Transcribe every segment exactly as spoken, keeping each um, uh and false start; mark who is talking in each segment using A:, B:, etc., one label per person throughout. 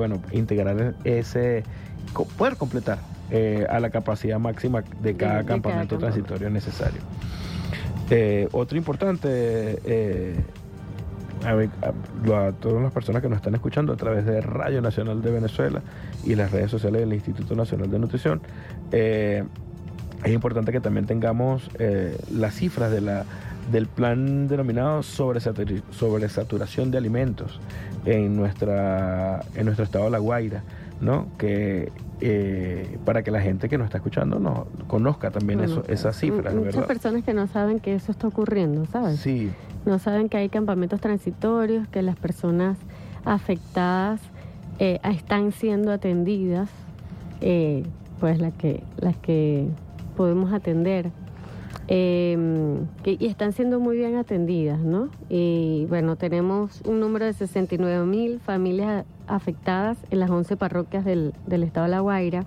A: bueno, integrar ese, poder completar eh, a la capacidad máxima de cada
B: de, de
A: campamento
B: cada
A: transitorio necesario. Eh, otro importante, eh, a, ver, a, a todas las personas que nos están escuchando a través de Radio Nacional de Venezuela y las redes sociales del Instituto Nacional de Nutrición, eh, es importante que también tengamos eh, las cifras de la, del plan denominado sobresatur, sobresaturación de alimentos en, nuestra, en nuestro estado de La Guaira, ¿no? Que eh, para que la gente que nos está escuchando no conozca también bueno, eso, esas cifras,
B: muchas
A: ¿verdad?
B: Personas que no saben que eso está ocurriendo, ¿sabes?
A: Sí.
B: No saben que hay campamentos transitorios, que las personas afectadas eh, están siendo atendidas, eh, pues las que las que podemos atender, eh, que, y están siendo muy bien atendidas, ¿no? Y bueno, tenemos un número de sesenta y nueve mil familias afectadas en las once parroquias del, del estado de La Guaira,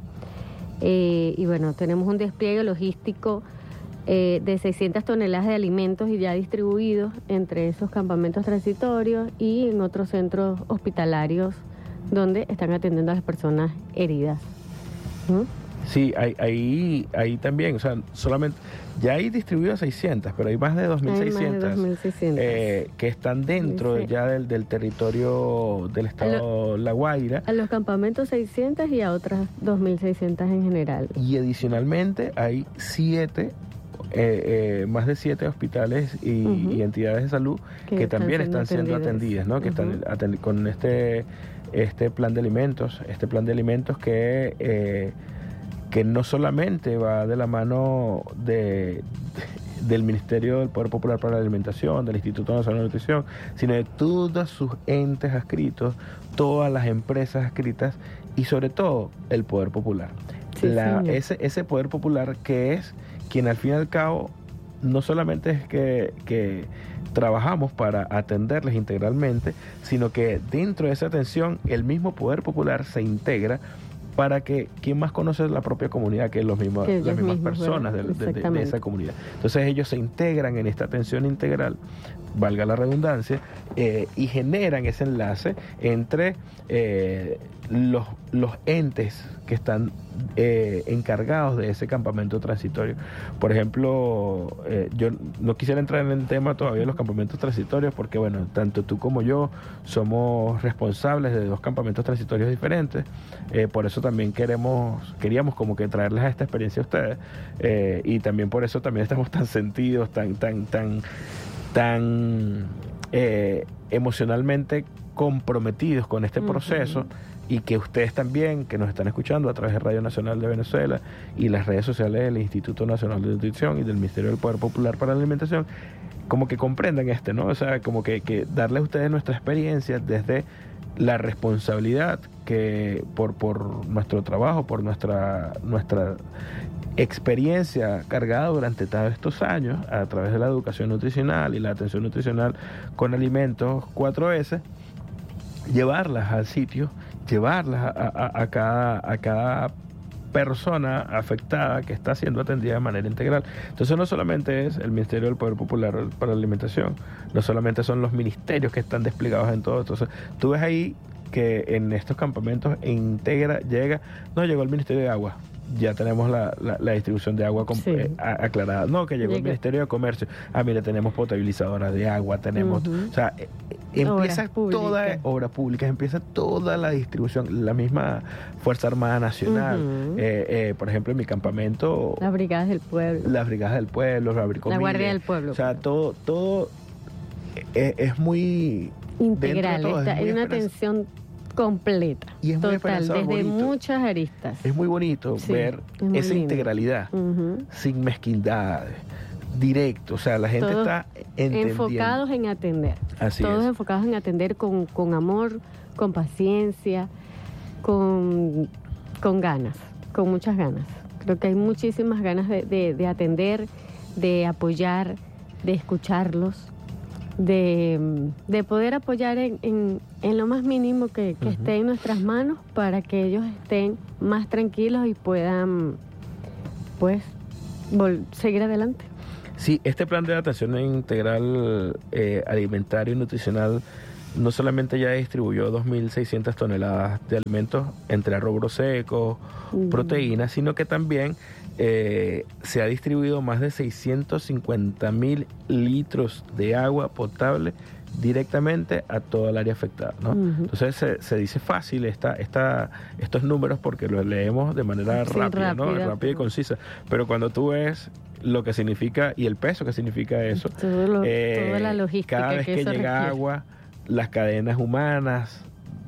B: eh, y bueno, tenemos un despliegue logístico eh, de seiscientas toneladas de alimentos y ya distribuidos entre esos campamentos transitorios y en otros centros hospitalarios donde están atendiendo a las personas heridas. ¿Mm?
A: Sí, ahí, ahí, ahí también, o sea, solamente, ya hay distribuidas seiscientas, pero hay más de dos mil seiscientas eh, que están dentro sí. ya del, del territorio del estado lo, La Guaira.
B: A los campamentos seiscientas y a otras dos mil seiscientas en general.
A: Y adicionalmente hay siete, eh, eh, más de siete hospitales y, uh-huh. y entidades de salud que, que también están siendo atendidas, ¿no? Que uh-huh. están atend- con este, este plan de alimentos, este plan de alimentos que... Eh, que no solamente va de la mano de, de, del Ministerio del Poder Popular para la Alimentación, del Instituto Nacional de Nutrición, sino de todos sus entes adscritos, todas las empresas adscritas y sobre todo el Poder Popular.
B: Sí,
A: la,
B: sí.
A: ese, ese Poder Popular que es quien al fin y al cabo no solamente es que, que trabajamos para atenderles integralmente, sino que dentro de esa atención el mismo Poder Popular se integra para que quien más conoce la propia comunidad, que es los mismos,
B: que
A: las mismas
B: mismos,
A: personas de, de, de, de esa comunidad. Entonces ellos se integran en esta atención integral, valga la redundancia, eh, y generan ese enlace entre eh, los, los entes que están eh, encargados de ese campamento transitorio. Por ejemplo, eh, yo no quisiera entrar en el tema todavía de los campamentos transitorios porque, bueno, tanto tú como yo somos responsables de dos campamentos transitorios diferentes, eh, por eso también queremos, queríamos como que traerles a esta experiencia a ustedes, eh, y también por eso también estamos tan sentidos, tan, tan, tan, tan eh, emocionalmente comprometidos con este proceso, uh-huh. y que ustedes también, que nos están escuchando a través de Radio Nacional de Venezuela y las redes sociales del Instituto Nacional de Nutrición y del Ministerio del Poder Popular para la Alimentación, como que comprendan este, ¿no? O sea, como que, que darle a ustedes nuestra experiencia desde la responsabilidad que por, por nuestro trabajo, por nuestra, nuestra experiencia cargada durante todos estos años a través de la educación nutricional y la atención nutricional con alimentos cuatro ese, llevarlas al sitio, llevarlas a, a, a, cada, a cada persona afectada que está siendo atendida de manera integral. Entonces no solamente es el Ministerio del Poder Popular para la Alimentación, no solamente son los ministerios que están desplegados en todo. Entonces tú ves ahí que en estos campamentos integra, llega, no llegó el Ministerio de Agua, ya tenemos la, la, la distribución de agua con, sí. eh, aclarada. No, que llegó Llega. el Ministerio de Comercio. Ah, mire, tenemos potabilizadoras de agua, tenemos... Uh-huh. O sea, eh, empieza toda... Obra pública, empieza toda la distribución. La misma Fuerza Armada Nacional. Uh-huh. eh, eh, por ejemplo, en mi campamento...
B: Las Brigadas del Pueblo.
A: Las Brigadas del Pueblo, la,
B: la Guardia del Pueblo.
A: O sea, todo, todo es, es muy...
B: Integral. Todo, está, es muy hay una atención completa,
A: y es
B: total,
A: muy
B: desde
A: bonito.
B: muchas aristas.
A: Es muy bonito sí, ver esa lindo. integralidad, uh-huh. sin mezquindades, directo, o sea, la gente
B: Todos
A: está entendiendo.
B: Enfocados en atender.
A: Así
B: Todos
A: es.
B: enfocados en atender con, con amor, con paciencia, con, con ganas, con muchas ganas. Creo que hay muchísimas ganas de, de, de atender, de apoyar, de escucharlos, de, de poder apoyar en, en, en lo más mínimo que, que uh-huh. esté en nuestras manos para que ellos estén más tranquilos y puedan, pues, vol- seguir adelante.
A: Sí, este plan de atención integral eh, alimentario y nutricional no solamente ya distribuyó dos mil seiscientas toneladas de alimentos entre arroz seco, mm. proteínas, sino que también eh, se ha distribuido más de seiscientos cincuenta mil litros de agua potable directamente a toda el área afectada, ¿no? Uh-huh. Entonces se, se dice fácil esta, esta, estos números porque los leemos de manera sí, rápida, rápida, ¿no? Rápida y concisa. Pero cuando tú ves lo que significa y el peso que significa eso,
B: todo lo, eh, toda la logística
A: cada vez que, que llega requiere. agua, las cadenas humanas,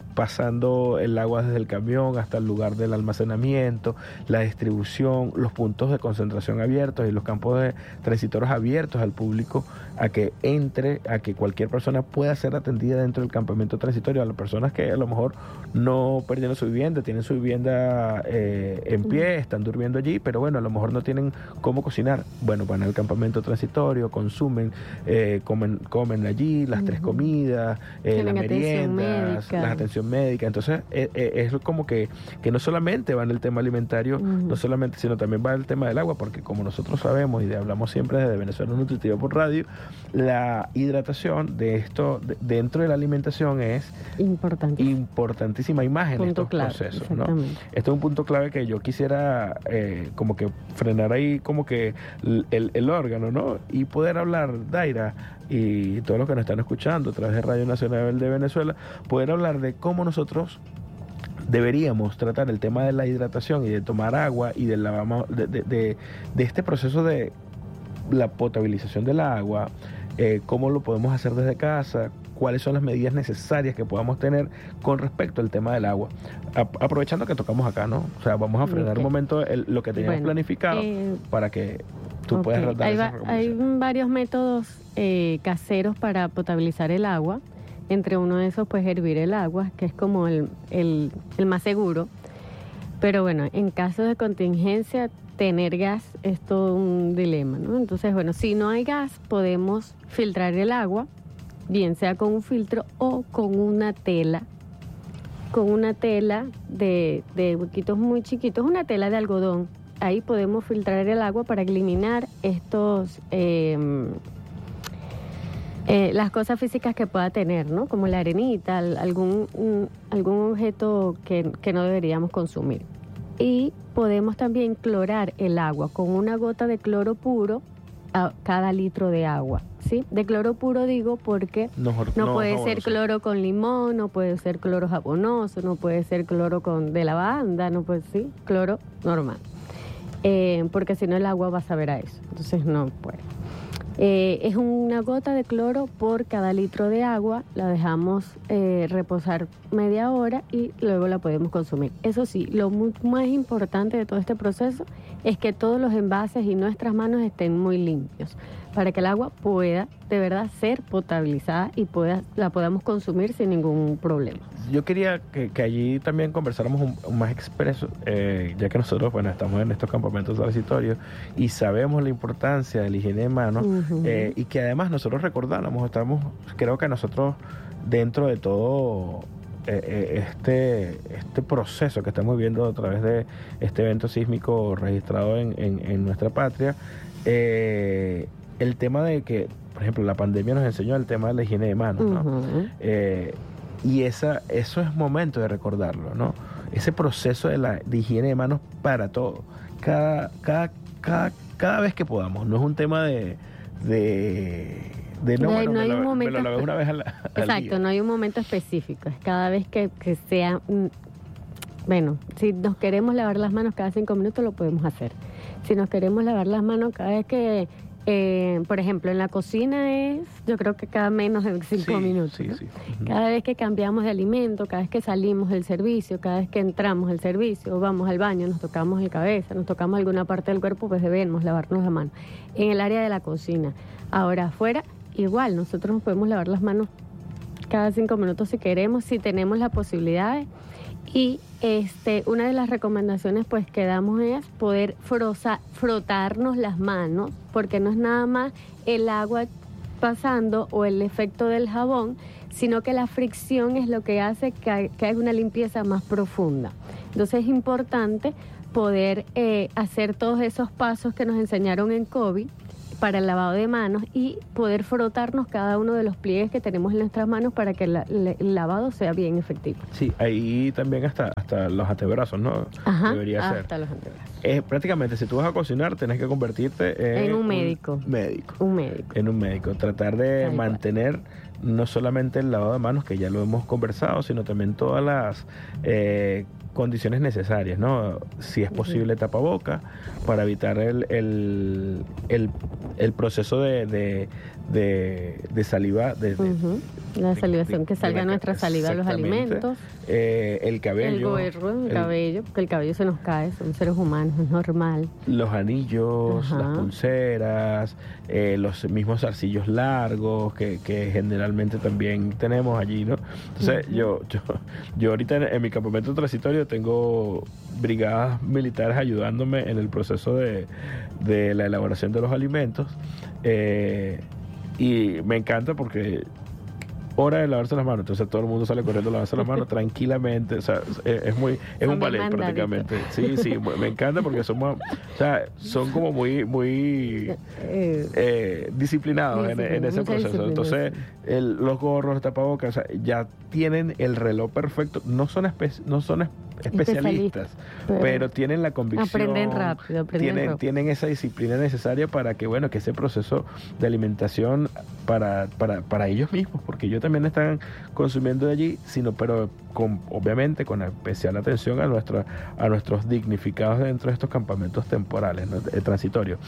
A: pasando el agua desde el camión hasta el lugar del almacenamiento, la distribución, los puntos de concentración abiertos y los campos de transitorios abiertos al público a que entre, a que cualquier persona pueda ser atendida dentro del campamento transitorio, a las personas que a lo mejor no perdieron su vivienda, tienen su vivienda eh, en pie, están durmiendo allí, pero bueno, a lo mejor no tienen cómo cocinar. Bueno, van al campamento transitorio, consumen, eh, comen, comen allí las uh-huh. tres comidas, eh, las meriendas, la atención médica. Entonces eh, eh, es como que, que no solamente va en el tema alimentario, uh-huh. no solamente, sino también va el tema del agua, porque como nosotros sabemos y hablamos siempre desde Venezuela Nutritiva por Radio, la hidratación de esto de, dentro de la alimentación es
B: Importante.
A: importantísima imagen en estos
B: clave,
A: procesos, ¿no? Este es un punto clave que yo quisiera eh, como que frenar ahí como que el, el órgano, ¿no? Y poder hablar, Daira, y todos los que nos están escuchando a través de Radio Nacional de Venezuela, poder hablar de cómo nosotros deberíamos tratar el tema de la hidratación y de tomar agua y de, la, de, de, de, de este proceso de la potabilización del agua, eh, cómo lo podemos hacer desde casa, cuáles son las medidas necesarias que podamos tener con respecto al tema del agua. A, aprovechando que tocamos acá, ¿no? O sea, vamos a frenar okay. un momento el, lo que teníamos bueno, tú eh, para que tú okay. puedas dar
B: hay,
A: esa
B: hay varios métodos eh, caseros para potabilizar el agua. Entre uno de esos, pues, hervir el agua, que es como el, el, el más seguro. Pero bueno, en caso de contingencia, tener gas es todo un dilema, ¿no? Entonces, bueno, si no hay gas, podemos filtrar el agua, bien sea con un filtro o con una tela, con una tela de, de huequitos muy chiquitos, una tela de algodón. Ahí podemos filtrar el agua para eliminar estos... Eh, Eh, las cosas físicas que pueda tener, ¿no? Como la arenita, algún, un, algún objeto que, que no deberíamos consumir. Y podemos también clorar el agua con una gota de cloro puro a cada litro de agua, ¿sí? De cloro puro digo porque no, no, no puede jabonoso. ser cloro con limón, no puede ser cloro jabonoso, no puede ser cloro con de lavanda, no puede ser, sí, cloro normal. Eh, porque si no el agua va a saber a eso, entonces no puede. Eh, es una gota de cloro por cada litro de agua, la dejamos eh, reposar media hora y luego la podemos consumir. Eso sí, lo muy, más importante de todo este proceso es que todos los envases y nuestras manos estén muy limpios para que el agua pueda de verdad ser potabilizada y pueda, la podamos consumir sin ningún problema.
A: Yo quería que, que allí también conversáramos un, un más expreso, eh, ya que nosotros bueno estamos en estos campamentos transitorios y sabemos la importancia de la higiene de manos, uh-huh. eh, y que además nosotros recordáramos, estamos, creo que nosotros dentro de todo eh, este, este proceso que estamos viviendo a través de este evento sísmico registrado en, en, en nuestra patria, eh, el tema de que, por ejemplo, la pandemia nos enseñó el tema de la higiene de manos, ¿no? Uh-huh. Eh, y esa, eso es momento de recordarlo, ¿no? Ese proceso de, la, de higiene de manos para todo. Cada, cada, cada, cada vez que podamos. No es un tema de... de de no,
B: no,
A: bueno,
B: no hay
A: me,
B: un
A: lo,
B: momento
A: me lo lavé una vez al, al
B: Exacto,
A: día.
B: No hay un momento específico. Es cada vez que, que sea... Bueno, si nos queremos lavar las manos cada cinco minutos, lo podemos hacer. Si nos queremos lavar las manos cada vez que... Eh, por ejemplo, en la cocina es, yo creo que cada menos de cinco
A: sí,
B: minutos.
A: Sí,
B: ¿no?
A: sí. Uh-huh.
B: Cada vez que cambiamos de alimento, cada vez que salimos del servicio, cada vez que entramos al servicio, vamos al baño, nos tocamos la cabeza, nos tocamos alguna parte del cuerpo, pues debemos lavarnos las manos. En el área de la cocina. Ahora, afuera, igual, nosotros nos podemos lavar las manos cada cinco minutos si queremos, si tenemos la posibilidad. Y este, una de las recomendaciones pues que damos es poder froza, frotarnos las manos, porque no es nada más el agua pasando o el efecto del jabón, sino que la fricción es lo que hace que, que haya una limpieza más profunda. Entonces es importante poder eh, hacer todos esos pasos que nos enseñaron en COVID, para el lavado de manos y poder frotarnos cada uno de los pliegues que tenemos en nuestras manos para que la, la, el lavado sea bien efectivo.
A: Sí, ahí también hasta, hasta los antebrazos, ¿no?
B: Ajá,
A: debería
B: hasta
A: ser.
B: Hasta los antebrazos.
A: Eh, prácticamente, si tú vas a cocinar, tienes que convertirte en,
B: en un médico.
A: Un médico.
B: Un médico.
A: En un médico. Tratar de
B: Tal
A: mantener cual. no solamente el lavado de manos, que ya lo hemos conversado, sino también todas las eh, condiciones necesarias, ¿no? Si es posible, uh-huh. tapaboca, para evitar el, el, el, el proceso de, de, de, de saliva. De,
B: uh-huh. La salivación,
A: de,
B: que salga
A: de,
B: nuestra saliva a los alimentos.
A: Eh, el cabello.
B: El gorro, el, el cabello, porque el cabello se nos cae, son seres humanos, es normal.
A: Los anillos, Ajá. las pulseras, eh, los mismos zarcillos largos que, que generalmente también tenemos allí, ¿no? Entonces, uh-huh. yo, yo, yo ahorita en, en mi campamento transitorio tengo brigadas militares ayudándome en el proceso de, de la elaboración de los alimentos. Eh, y me encanta porque hora de lavarse las manos, entonces todo el mundo sale corriendo a lavarse las manos tranquilamente, o sea, es, es muy, es un ballet prácticamente. Sí, sí, me encanta porque somos, o sea, son como muy, muy eh, disciplinados en, en ese proceso. Entonces, el, los gorros, los tapabocas, o sea, ya tienen el reloj perfecto, no son espe- no son espe- especialistas, pero, pero tienen la convicción,
B: aprenden rápido, aprenden
A: tienen,
B: rápido.
A: tienen esa disciplina necesaria para que, bueno, que ese proceso de alimentación para, para, para ellos mismos, porque ellos también están consumiendo de allí, sino pero con, obviamente con especial atención a nuestra, a nuestros dignificados dentro de estos campamentos temporales, ¿no? eh, transitorios.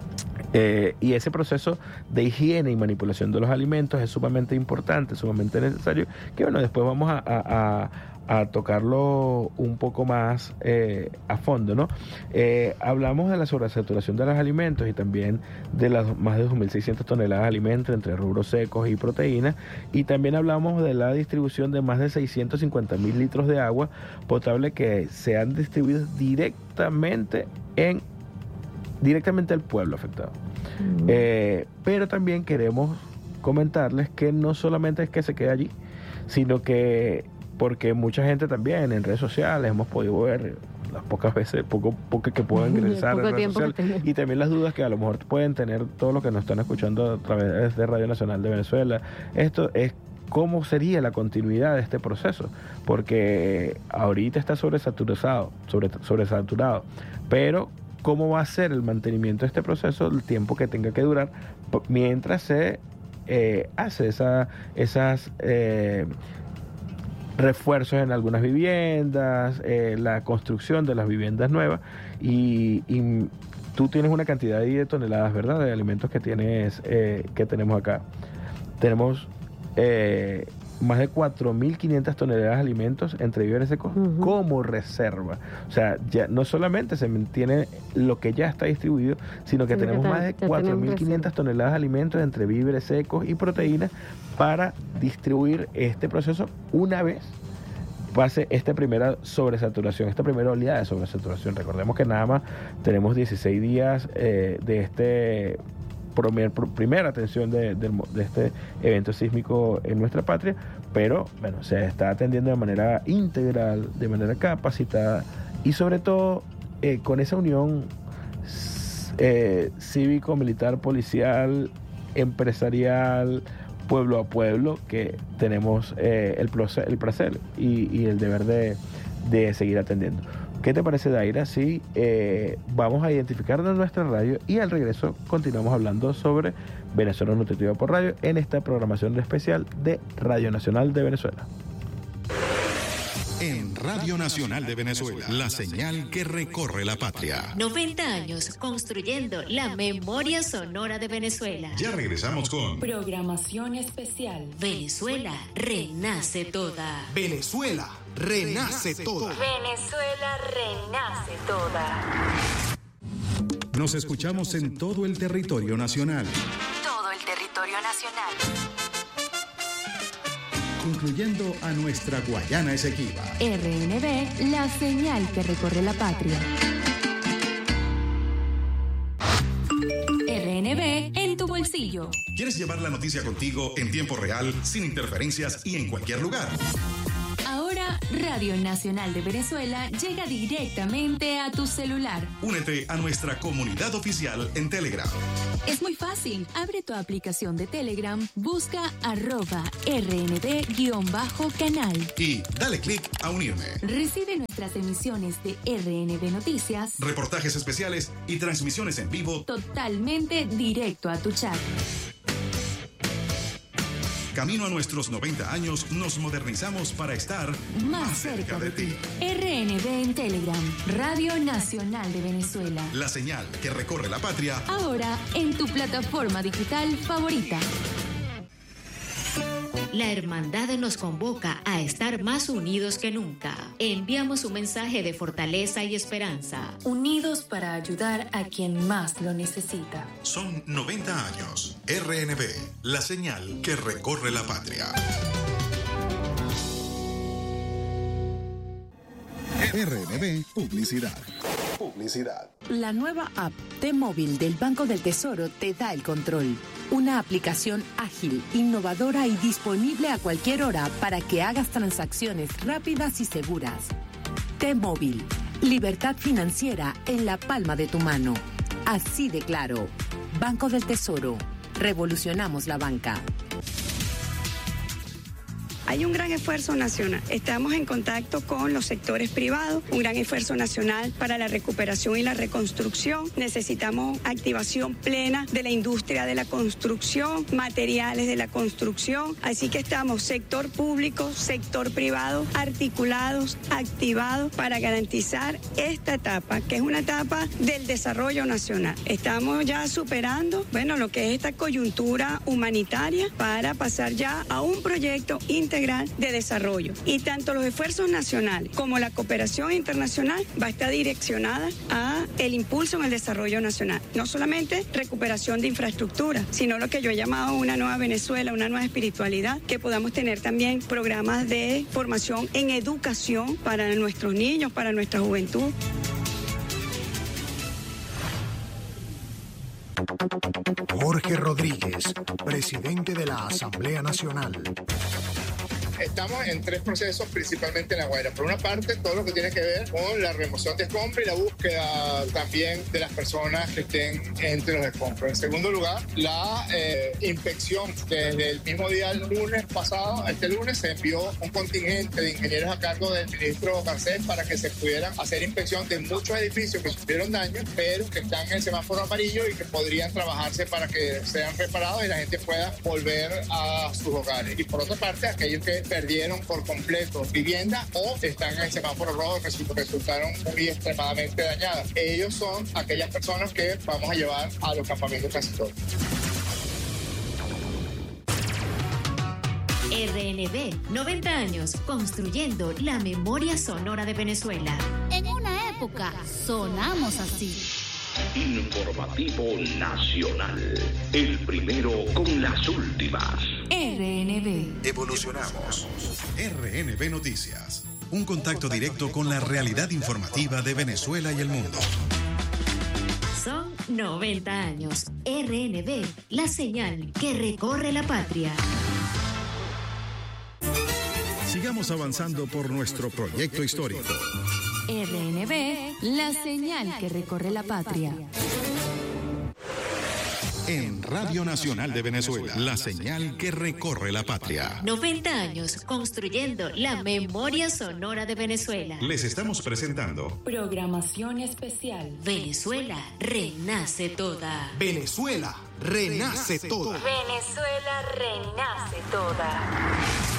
A: Eh, y ese proceso de higiene y manipulación de los alimentos es sumamente importante, sumamente necesario, que bueno, después vamos a, a, a a tocarlo un poco más eh, a fondo, ¿no? Eh, hablamos de la sobresaturación de los alimentos y también de las más de dos mil seiscientas toneladas de alimentos entre rubros secos y proteínas, y también hablamos de la distribución de más de seiscientos cincuenta mil litros de agua potable que se han distribuido directamente en directamente al pueblo afectado. Mm. Eh, pero también queremos comentarles que no solamente es que se quede allí, sino que porque mucha gente también en redes sociales hemos podido ver las pocas veces, poco, poco que puedan ingresar en redes sociales, y también las dudas que a lo mejor pueden tener todos los que nos están escuchando a través de Radio Nacional de Venezuela. Esto es cómo sería la continuidad de este proceso, porque ahorita está sobresaturado, sobre, sobresaturado, pero cómo va a ser el mantenimiento de este proceso, el tiempo que tenga que durar, mientras se eh, hace esa, esas... Eh, refuerzos en algunas viviendas, eh, la construcción de las viviendas nuevas, y, y tú tienes una cantidad de toneladas, ¿verdad?, de alimentos que tienes, eh, que tenemos acá. Tenemos eh, más de cuatro mil quinientas toneladas de alimentos entre víveres secos uh-huh. como reserva. O sea, ya no solamente se mantiene lo que ya está distribuido, sino que sí, tenemos que más de cuatro mil quinientas toneladas de alimentos entre víveres secos y proteínas para distribuir este proceso una vez pase esta primera sobresaturación, esta primera oleada de sobresaturación. Recordemos que nada más tenemos dieciséis días eh, de este primer, primera atención de, de, de este evento sísmico en nuestra patria, pero bueno, se está atendiendo de manera integral, de manera capacitada y sobre todo eh, con esa unión eh, cívico, militar, policial, empresarial, pueblo a pueblo, que tenemos eh, el, placer, el placer y, y el deber de, de seguir atendiendo. ¿Qué te parece, Daira, si eh, vamos a identificarnos en nuestra radio y al regreso continuamos hablando sobre Venezuela Nutritiva por Radio en esta programación especial de Radio Nacional de Venezuela?
C: En Radio Nacional de Venezuela, la señal que recorre la patria.
D: noventa años construyendo la memoria sonora de Venezuela.
C: Ya regresamos con
D: programación especial. Venezuela renace toda.
C: Venezuela renace toda.
D: Venezuela renace toda.
C: Nos escuchamos en todo el territorio nacional.
D: Todo el territorio nacional.
C: Incluyendo a nuestra Guayana Esequiba.
D: R N B, la señal que recorre la patria. R N B en tu bolsillo.
C: ¿Quieres llevar la noticia contigo en tiempo real, sin interferencias y en cualquier lugar?
D: Ahora
E: Radio Nacional de Venezuela llega directamente a tu celular.
C: Únete a nuestra comunidad oficial en Telegram.
E: Es muy fácil. Abre tu aplicación de Telegram, busca arroba rnb-canal
C: y dale clic a unirme.
E: Recibe nuestras emisiones de R N B Noticias,
C: reportajes especiales y transmisiones en vivo
E: totalmente directo a tu chat.
C: Camino a nuestros noventa años, nos modernizamos para estar
E: más, más cerca, cerca de ti. R N B en Telegram, Radio Nacional de Venezuela.
C: La señal que recorre la patria.
E: Ahora en tu plataforma digital favorita.
D: La hermandad nos convoca a estar más unidos que nunca. Enviamos un mensaje de fortaleza y esperanza.
E: Unidos para ayudar a quien más lo necesita.
C: Son noventa años. R N B, la señal que recorre la patria.
F: R N B Publicidad. Publicidad.
G: La nueva app T-Móvil del Banco del Tesoro te da el control. Una aplicación ágil, innovadora y disponible a cualquier hora para que hagas transacciones rápidas y seguras. T-Móvil. Libertad financiera en la palma de tu mano. Así de claro. Banco del Tesoro. Revolucionamos la banca.
H: Hay un gran esfuerzo nacional. Estamos en contacto con los sectores privados, un gran esfuerzo nacional para la recuperación y la reconstrucción. Necesitamos activación plena de la industria de la construcción, materiales de la construcción. Así que estamos sector público, sector privado, articulados, activados para garantizar esta etapa, que es una etapa del desarrollo nacional. Estamos ya superando, bueno, lo que es esta coyuntura humanitaria para pasar ya a un proyecto integral de desarrollo. Y tanto los esfuerzos nacionales como la cooperación internacional va a estar direccionada a el impulso en el desarrollo nacional. No solamente recuperación de infraestructura, sino lo que yo he llamado una nueva Venezuela, una nueva espiritualidad, que podamos tener también programas de formación en educación para nuestros niños, para nuestra juventud.
F: Jorge Rodríguez, presidente de la Asamblea Nacional.
I: Estamos en tres procesos, principalmente en La Guaira. Por una parte, todo lo que tiene que ver con la remoción de escombros y la búsqueda también de las personas que estén entre los escombros. En segundo lugar, la eh, inspección. Desde el mismo día, el lunes pasado, este lunes, se envió un contingente de ingenieros a cargo del ministro Garcés para que se pudieran hacer inspección de muchos edificios que sufrieron daños, pero que están en el semáforo amarillo y que podrían trabajarse para que sean reparados y la gente pueda volver a sus hogares. Y por otra parte, aquellos que perdieron por completo vivienda o están en el semáforo rojo que resultaron muy extremadamente dañadas. Ellos son aquellas personas que vamos a llevar a los campamentos transitorios.
D: R N B, noventa años construyendo la memoria sonora de Venezuela.
J: En una época sonamos así.
K: Informativo Nacional, el primero con las últimas.
E: R N B.
C: Evolucionamos. R N B Noticias, un contacto directo con la realidad informativa de Venezuela y el mundo.
D: Son noventa años. R N B, la señal que recorre la patria.
C: Sigamos avanzando por nuestro proyecto histórico.
E: R N B, la señal que recorre la patria.
C: En Radio Nacional de Venezuela, la señal que recorre la patria.
D: noventa años construyendo la memoria sonora de Venezuela.
C: Les estamos presentando
E: programación especial.
D: Venezuela renace toda.
F: Venezuela renace toda.
E: Venezuela renace toda.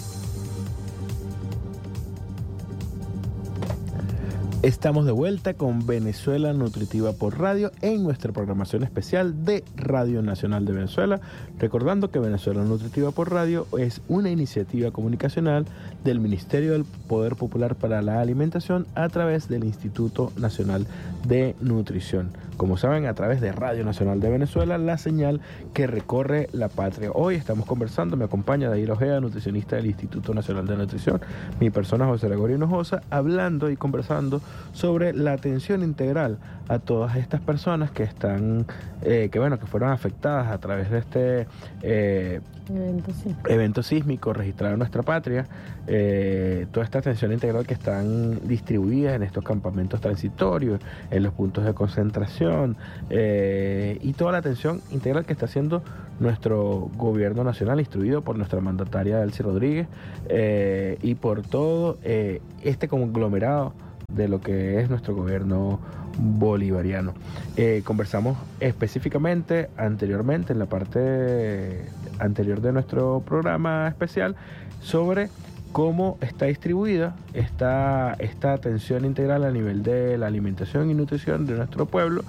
A: Estamos de vuelta con Venezuela Nutritiva por Radio en nuestra programación especial de Radio Nacional de Venezuela. Recordando que Venezuela Nutritiva por Radio es una iniciativa comunicacional del Ministerio del Poder Popular para la Alimentación a través del Instituto Nacional de Nutrición. Como saben, a través de Radio Nacional de Venezuela, la señal que recorre la patria. Hoy estamos conversando, me acompaña Dair Ojeda, nutricionista del Instituto Nacional de Nutrición, mi persona José Gregorio Hinojosa, hablando y conversando sobre la atención integral a todas estas personas que están, eh, que bueno, que fueron afectadas a través de este, eh,
B: Evento sísmico.
A: Evento sísmico registrado en nuestra patria, eh, toda esta atención integral que están distribuidas en estos campamentos transitorios, en los puntos de concentración, eh, y toda la atención integral que está haciendo nuestro gobierno nacional, instruido por nuestra mandataria Delcy Rodríguez, eh, y por todo eh, este conglomerado de lo que es nuestro gobierno bolivariano. Eh, conversamos específicamente anteriormente, en la parte anterior de nuestro programa especial, sobre cómo está distribuida esta, esta atención integral a nivel de la alimentación y nutrición de nuestro pueblo,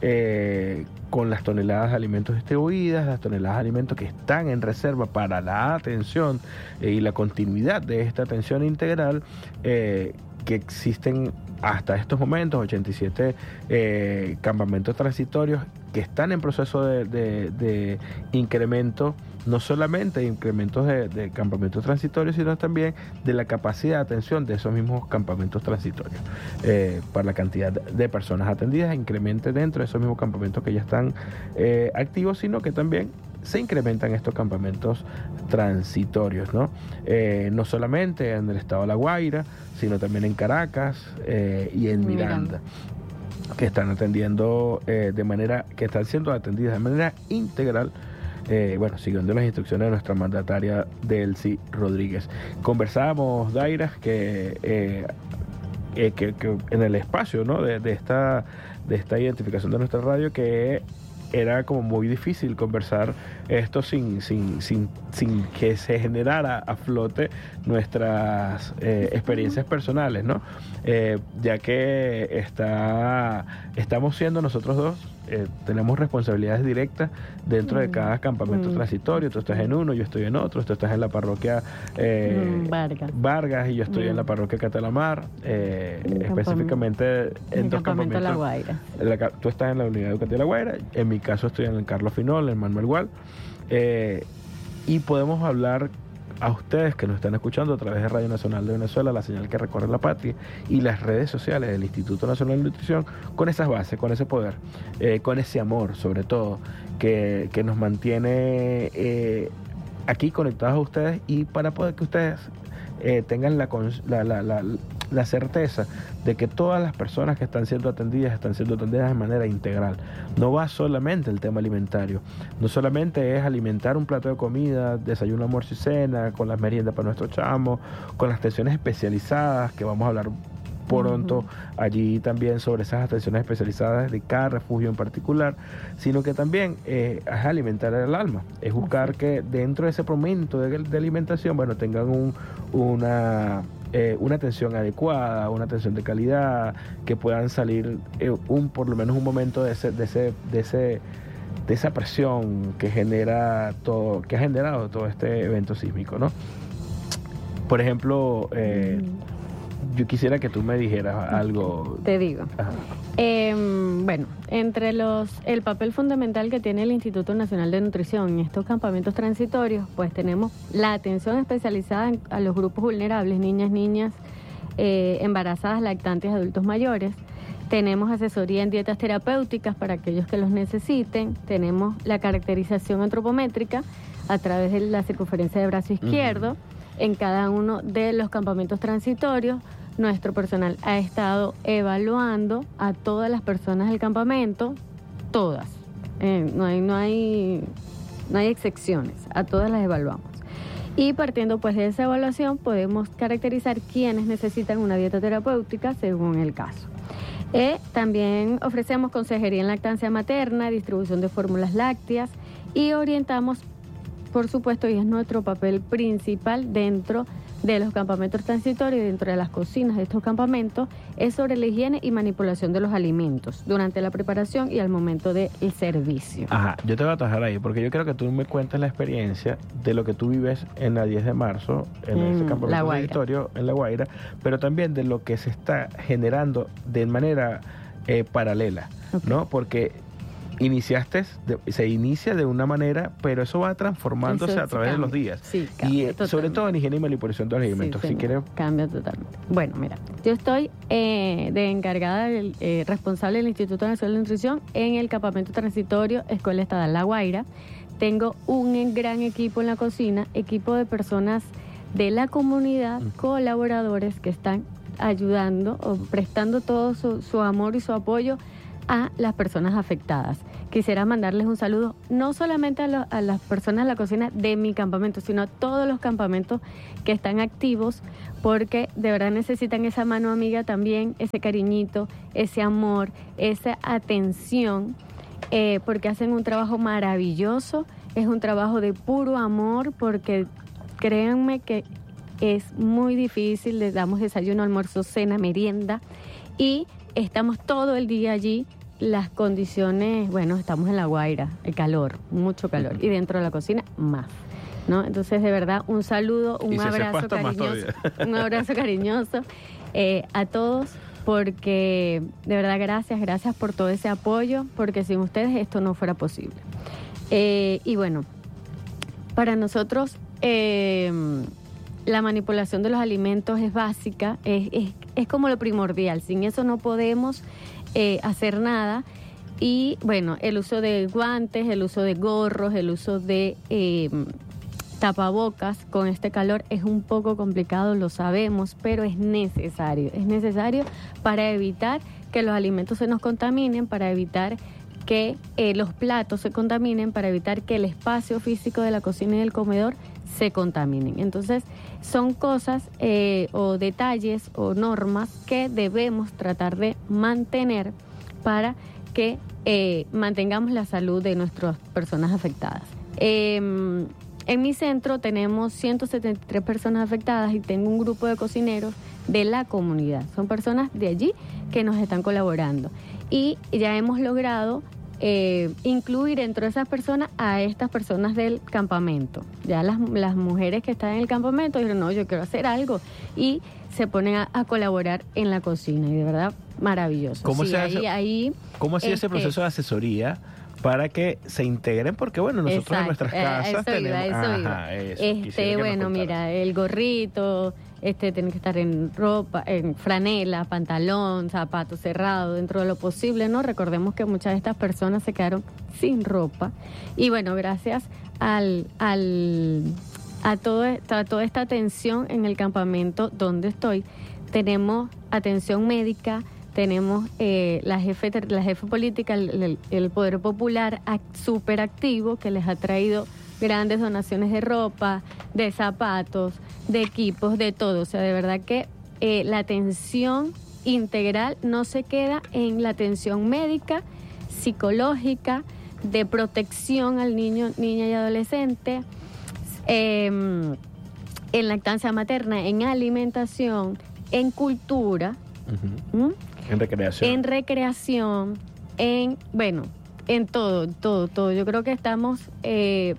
A: eh, con las toneladas de alimentos distribuidas, las toneladas de alimentos que están en reserva para la atención eh, y la continuidad de esta atención integral, eh, que existen hasta estos momentos, ochenta y siete eh, campamentos transitorios que están en proceso de, de, de incremento, no solamente de incrementos de, de campamentos transitorios, sino también de la capacidad de atención de esos mismos campamentos transitorios, eh, para la cantidad de personas atendidas, incremente dentro de esos mismos campamentos que ya están eh, activos, sino que también se incrementan estos campamentos transitorios, ¿no? Eh, no solamente en el estado de La Guaira, sino también en Caracas eh, y en Miranda, Miranda, que están atendiendo eh, de manera, que están siendo atendidas de manera integral, eh, bueno, siguiendo las instrucciones de nuestra mandataria Delcy Rodríguez. Conversábamos, Daira, que, eh, eh, que, que en el espacio, ¿no?, de, de esta de esta identificación de nuestra radio, que era como muy difícil conversar esto sin, sin, sin, sin que se generara a flote nuestras eh, experiencias personales, ¿no? Eh, ya que está, estamos siendo nosotros dos, eh, tenemos responsabilidades directas dentro mm. de cada campamento mm. transitorio. Tú estás en uno, yo estoy en otro. Tú estás en la parroquia eh,
B: mm, Vargas.
A: Vargas y yo estoy mm. en la parroquia Catalamar, eh, específicamente en, en dos campamentos.
B: La Guaira.
A: La, tú estás en la unidad educativa de La Guaira, en mi caso estoy en el Carlos Finol, en Manuel Gual, eh, y podemos hablar a ustedes que nos están escuchando a través de Radio Nacional de Venezuela, la señal que recorre la patria, y las redes sociales del Instituto Nacional de Nutrición, con esas bases, con ese poder, eh, con ese amor sobre todo, que, que nos mantiene eh, aquí conectados a ustedes, y para poder que ustedes eh, tengan la, la, la, la, la certeza de que todas las personas que están siendo atendidas están siendo atendidas de manera integral. No va solamente el tema alimentario, no solamente es alimentar un plato de comida, desayuno, almuerzo y cena, con las meriendas para nuestros chamos, con las atenciones especializadas, que vamos a hablar pronto uh-huh. allí también sobre esas atenciones especializadas de cada refugio en particular, sino que también eh, es alimentar el alma, es buscar uh-huh. que dentro de ese momento de, de alimentación, bueno, tengan un, una... Eh, una atención adecuada, una atención de calidad, que puedan salir eh, un por lo menos un momento de ese, de ese, de ese, de esa presión que genera todo, que ha generado todo este evento sísmico, ¿no? Por ejemplo, eh, mm. yo quisiera que tú me dijeras algo.
B: Te digo. Eh, bueno, entre los el papel fundamental que tiene el Instituto Nacional de Nutrición en estos campamentos transitorios, pues tenemos la atención especializada en, a los grupos vulnerables, niñas, niñas, eh, embarazadas, lactantes, adultos mayores. Tenemos asesoría en dietas terapéuticas para aquellos que los necesiten. Tenemos la caracterización antropométrica a través de la circunferencia de brazo izquierdo. Uh-huh. En cada uno de los campamentos transitorios, nuestro personal ha estado evaluando a todas las personas del campamento, todas. Eh, no hay, no hay, no hay excepciones, a todas las evaluamos. Y partiendo pues de esa evaluación, podemos caracterizar quiénes necesitan una dieta terapéutica según el caso. Eh, también ofrecemos consejería en lactancia materna, distribución de fórmulas lácteas, y orientamos, por supuesto, y es nuestro papel principal dentro de los campamentos transitorios, dentro de las cocinas de estos campamentos, es sobre la higiene y manipulación de los alimentos durante la preparación y al momento del servicio.
A: Ajá, yo te voy a atajar ahí, porque yo quiero que tú me cuentes la experiencia de lo que tú vives en la diez de marzo, en mm, ese campamento transitorio en La Guaira, pero también de lo que se está generando de manera eh, paralela, okay. ¿no? Porque iniciaste, de, se inicia de una manera, pero eso va transformándose eso a través cambia. de los días.
B: Sí, cambia,
A: y eh, sobre todo en higiene y manipulación de los alimentos.
B: Sí,
A: si quieres...
B: Cambia totalmente. Bueno, mira, yo estoy eh, de encargada, del, eh, responsable del Instituto Nacional de Nutrición en el campamento transitorio Escuela Estatal La Guaira. tengo un gran equipo en la cocina, equipo de personas de la comunidad, colaboradores que están ayudando o prestando todo su, su amor y su apoyo a las personas afectadas. Quisiera mandarles un saludo no solamente a, lo, a las personas de la cocina de mi campamento, sino a todos los campamentos que están activos, porque de verdad necesitan esa mano amiga también, ese cariñito, ese amor, esa atención, eh, porque hacen un trabajo maravilloso, es un trabajo de puro amor, porque créanme que es muy difícil, les damos desayuno, almuerzo, cena, merienda, y estamos todo el día allí. Las condiciones, bueno, estamos en La Guaira, el calor, mucho calor, y dentro de la cocina más, ¿no? Entonces, de verdad, un saludo, un abrazo cariñoso, un abrazo cariñoso eh, a todos, porque de verdad gracias, gracias por todo ese apoyo, porque sin ustedes esto no fuera posible. Eh, y bueno, para nosotros eh, la manipulación de los alimentos es básica, es, es, es como lo primordial, sin eso no podemos eh, hacer nada. Y bueno, el uso de guantes, el uso de gorros, el uso de eh, tapabocas con este calor es un poco complicado, lo sabemos, pero es necesario, es necesario para evitar que los alimentos se nos contaminen, para evitar que eh, los platos se contaminen, para evitar que el espacio físico de la cocina y del comedor se contaminen. Entonces, son cosas eh, o detalles o normas que debemos tratar de mantener para que eh, mantengamos la salud de nuestras personas afectadas. Eh, en mi centro tenemos ciento setenta y tres personas afectadas y tengo un grupo de cocineros de la comunidad. Son personas de allí que nos están colaborando. Y ya hemos logrado eh, incluir dentro de esas personas a estas personas del campamento. Ya las, las mujeres que están en el campamento dijeron, no, yo quiero hacer algo. Y se ponen a, a colaborar en la cocina. Y de verdad, maravilloso.
A: ¿Cómo
B: sí,
A: se
B: ahí,
A: hace,
B: ahí,
A: ¿cómo hacía
B: este,
A: ese proceso de asesoría para que se integren? Porque bueno, nosotros
B: exacto,
A: en nuestras casas
B: eso
A: tenemos...
B: Iba, eso
A: Ajá,
B: iba.
A: Eso,
B: este, bueno, mira, el gorrito, este, tiene que estar en ropa, en franela, pantalón, zapatos cerrados, dentro de lo posible, ¿no? Recordemos que muchas de estas personas se quedaron sin ropa. Y bueno, gracias al... al A, todo, a toda esta atención en el campamento donde estoy, tenemos atención médica, tenemos eh, la jefe la jefe política, el, el Poder Popular súper activo, que les ha traído grandes donaciones de ropa, de zapatos, de equipos, de todo. O sea, de verdad que eh, la atención integral no se queda en la atención médica, psicológica, de protección al niño, niña y adolescente, Eh, en lactancia materna, en alimentación, en cultura,
A: uh-huh. en recreación,
B: en recreación, en bueno, en todo, todo, todo. Yo creo que estamos eh,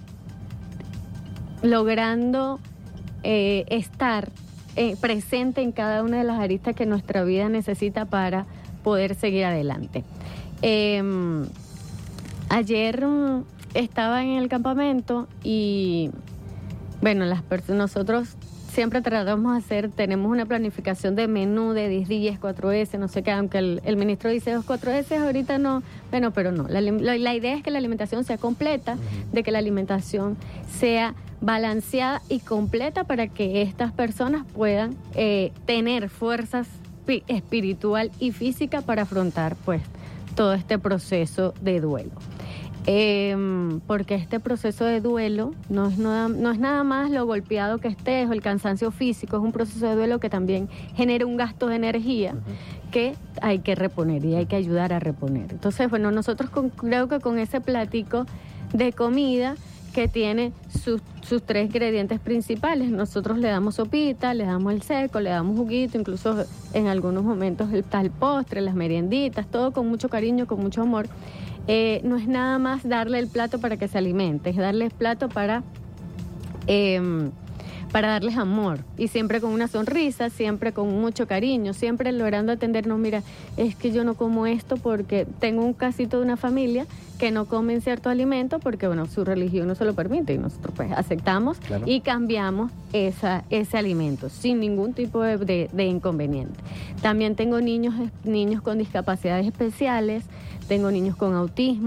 B: logrando eh, estar eh, presente en cada una de las aristas que nuestra vida necesita para poder seguir adelante. Eh, ayer um, estaba en el campamento y bueno, las pers- nosotros siempre tratamos de hacer, tenemos una planificación de menú de diez días, cuatro ese, no sé qué, aunque el, el ministro dice dos cuatro ese, ahorita no, bueno, pero no, la, la, la idea es que la alimentación sea completa, uh-huh. de que la alimentación sea balanceada y completa para que estas personas puedan eh, tener fuerzas pi- espiritual y física para afrontar pues todo este proceso de duelo. Eh, porque este proceso de duelo no es, nada, no es nada más lo golpeado que estés o el cansancio físico, es un proceso de duelo que también genera un gasto de energía uh-huh. que hay que reponer y hay que ayudar a reponer. Entonces, bueno, nosotros con, creo que con ese platico de comida que tiene sus, sus tres ingredientes principales, nosotros le damos sopita, le damos el seco, le damos juguito, incluso en algunos momentos está el postre, las merienditas, todo con mucho cariño, con mucho amor. Eh, no es nada más darle el plato para que se alimente, es darle el plato para, eh, para darles amor. Y siempre con una sonrisa, siempre con mucho cariño, siempre logrando atendernos. Mira, es que yo no como esto porque tengo un casito de una familia que no comen cierto alimento porque, bueno, su religión no se lo permite y nosotros pues aceptamos claro. y cambiamos esa, ese alimento sin ningún tipo de, de, de inconveniente. También tengo niños, niños con discapacidades especiales, tengo niños con autismo,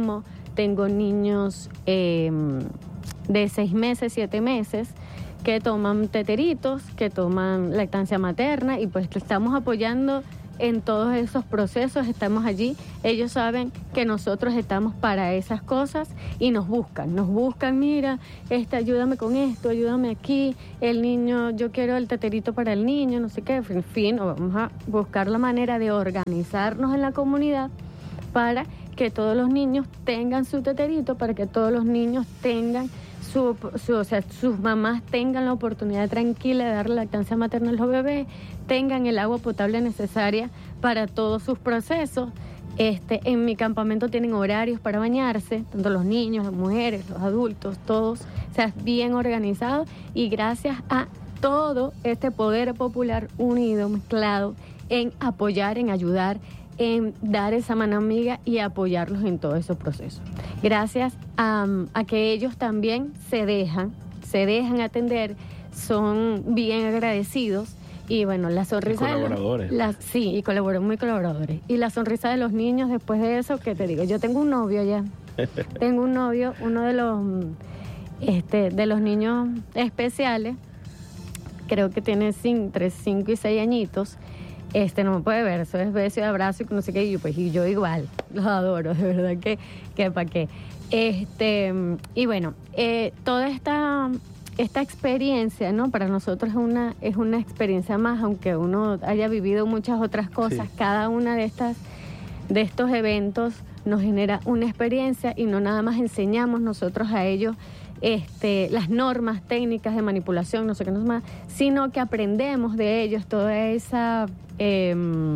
B: tengo niños eh, de seis meses, siete meses, que toman teteritos, que toman lactancia materna, y pues estamos apoyando en todos esos procesos, estamos allí. Ellos saben que nosotros estamos para esas cosas y nos buscan, nos buscan, mira, este, ayúdame con esto, ayúdame aquí, el niño, yo quiero el teterito para el niño, no sé qué, en fin, vamos a buscar la manera de organizarnos en la comunidad para que todos los niños tengan su teterito, para que todos los niños tengan Su, su, o sea, sus mamás tengan la oportunidad tranquila de darle lactancia materna a los bebés, tengan el agua potable necesaria para todos sus procesos. Este, en mi campamento tienen horarios para bañarse, tanto los niños, las mujeres, los adultos, todos, o sea, bien organizados, y gracias a todo este poder popular unido, mezclado, en apoyar, en ayudar, en dar esa mano amiga y apoyarlos en todos esos procesos. Gracias a, a que ellos también se dejan, se dejan atender, son bien agradecidos, y bueno, la sonrisa...
A: Y colaboradores.
B: De los, la, sí, y colaboradores, muy colaboradores. Y la sonrisa de los niños después de eso, ¿qué te digo? Yo tengo un novio ya. Tengo un novio, uno de los, este, de los niños especiales, creo que tiene cinco, entre cinco y seis añitos. Este no me puede ver, eso es beso y abrazo y no sé qué, y yo, pues, y yo igual, los adoro, de verdad que, que para qué. Este, y bueno, eh, toda esta, esta experiencia, ¿no? Para nosotros es una, es una experiencia más, aunque uno haya vivido muchas otras cosas, sí. Cada una de estas, de estos eventos nos genera una experiencia, y no nada más enseñamos nosotros a ellos Este, las normas técnicas de manipulación, no sé qué, no sé más, sino que aprendemos de ellos toda esa eh,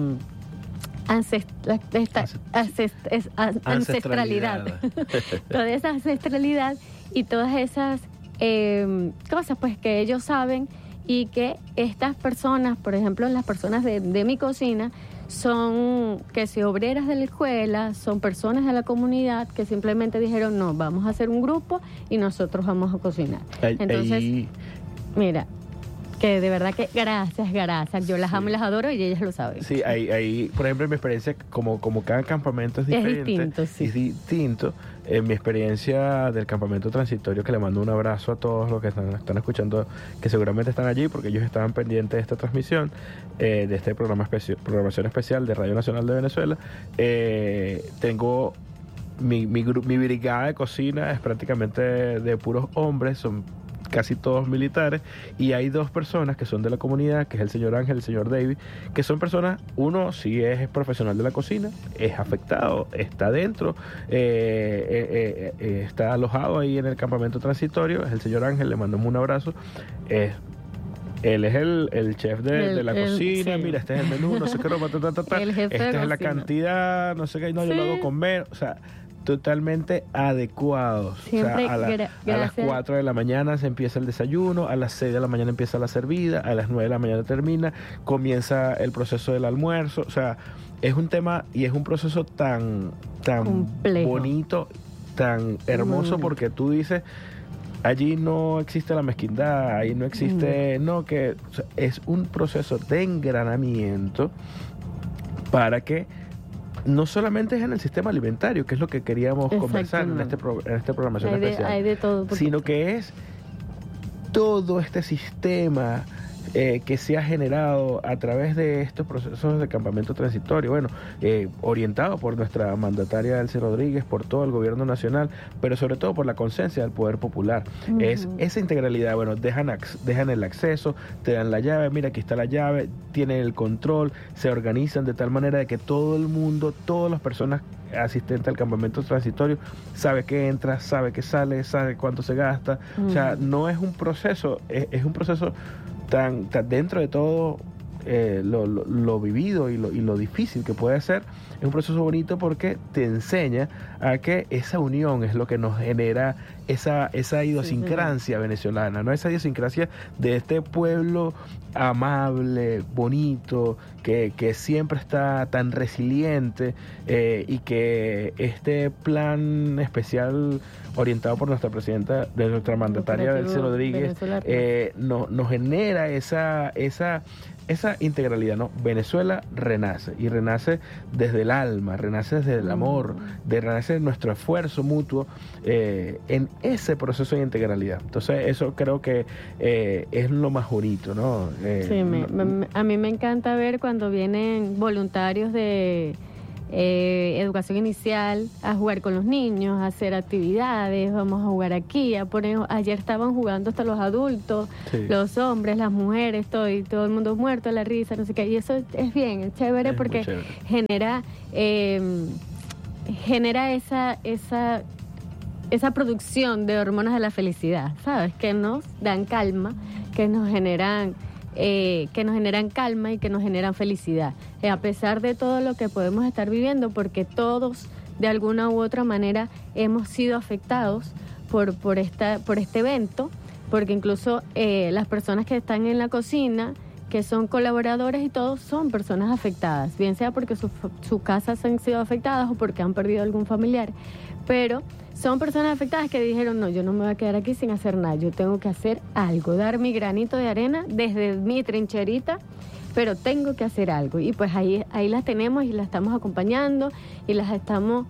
B: ancest esta, ancest es, an ancestralidad, toda esa ancestralidad y todas esas eh, cosas pues que ellos saben, y que estas personas, por ejemplo, las personas de, de mi cocina, son que si obreras de la escuela, son personas de la comunidad que simplemente dijeron, no, vamos a hacer un grupo y nosotros vamos a cocinar. Ay, Entonces, ay. mira, que de verdad que gracias, gracias, yo las sí. amo y las adoro, y ellas lo saben.
A: Sí, hay, hay, por ejemplo, en mi experiencia, como, como cada campamento es diferente,
B: es distinto, sí.
A: es distinto. En mi experiencia del campamento transitorio, que le mando un abrazo a todos los que están, están escuchando, que seguramente están allí porque ellos estaban pendientes de esta transmisión, eh, de este programa especi programación especial de Radio Nacional de Venezuela. Eh, tengo mi, mi, mi brigada de cocina, es prácticamente de, de puros hombres, son casi todos militares, y hay dos personas que son de la comunidad, que es el señor Ángel y el señor David, que son personas, uno sí es profesional de la cocina, es afectado, está dentro, eh, eh, eh, está alojado ahí en el campamento transitorio, es el señor Ángel, le mandamos un abrazo. eh, Él es el, el chef de, el, de la el, cocina, sí. Mira, este es el menú, no sé qué, ta, ta, ta, ta. Esta es la cantidad, no sé qué, no, sí. Yo lo hago comer, o sea, totalmente adecuados.
B: Siempre,
A: o sea, a, la, a las cuatro de la mañana se empieza el desayuno, a las seis de la mañana empieza la servida, a las nueve de la mañana termina, comienza el proceso del almuerzo. O sea, es un tema y es un proceso tan, tan complejo, bonito, tan hermoso, porque tú dices, allí no existe la mezquindad, ahí no existe, no, que o sea, es un proceso de engranamiento para que no solamente es en el sistema alimentario, que es lo que queríamos conversar en este pro, en esta programación
B: hay de,
A: especial,
B: hay de todo,
A: sino que es todo este sistema eh, que se ha generado a través de estos procesos de campamento transitorio, bueno, eh, orientado por nuestra mandataria Elsie Rodríguez, por todo el gobierno nacional, pero sobre todo por la conciencia del poder popular. Uh-huh. Es esa integralidad, bueno, dejan, dejan el acceso, te dan la llave, mira, aquí está la llave, tienen el control, se organizan de tal manera de que todo el mundo, todas las personas asistentes al campamento transitorio sabe que entra, sabe que sale, sabe cuánto se gasta. Uh-huh. O sea, no es un proceso, es, es un proceso tan, tan dentro de todo eh, lo, lo, lo vivido y lo, y lo difícil que puede ser. Es un proceso bonito porque te enseña a que esa unión es lo que nos genera esa, esa idiosincrasia sí, sí. venezolana, ¿no? Esa idiosincrasia de este pueblo amable, bonito, que, que siempre está tan resiliente, eh, y que este plan especial orientado por nuestra presidenta, de nuestra mandataria Elsie Rodríguez, eh, no, nos genera esa, esa esa integralidad, ¿no? Venezuela renace, y renace desde el alma, renace desde el amor, de renace nuestro esfuerzo mutuo eh, en ese proceso de integralidad. Entonces eso creo que eh, es lo más bonito, ¿no? Eh,
B: sí, me,
A: no,
B: me, a mí me encanta ver cuando vienen voluntarios de eh, educación inicial a jugar con los niños, a hacer actividades, vamos a jugar aquí, a poner, ayer estaban jugando hasta los adultos, sí. los hombres, las mujeres, todo, y todo el mundo muerto, la risa, no sé qué, y eso es bien, es chévere es porque chévere. genera eh, genera esa esa esa producción de hormonas de la felicidad, ¿sabes? Que nos dan calma, que nos generan Eh, que nos generan calma y que nos generan felicidad, eh, a pesar de todo lo que podemos estar viviendo, porque todos de alguna u otra manera hemos sido afectados por, por, esta, por este evento, porque incluso eh, las personas que están en la cocina, que son colaboradores y todos, son personas afectadas, bien sea porque sus su casas han sido afectadas o porque han perdido algún familiar, pero son personas afectadas que dijeron, no, yo no me voy a quedar aquí sin hacer nada, yo tengo que hacer algo, dar mi granito de arena desde mi trincherita, pero tengo que hacer algo. Y pues ahí, ahí las tenemos y las estamos acompañando y las estamos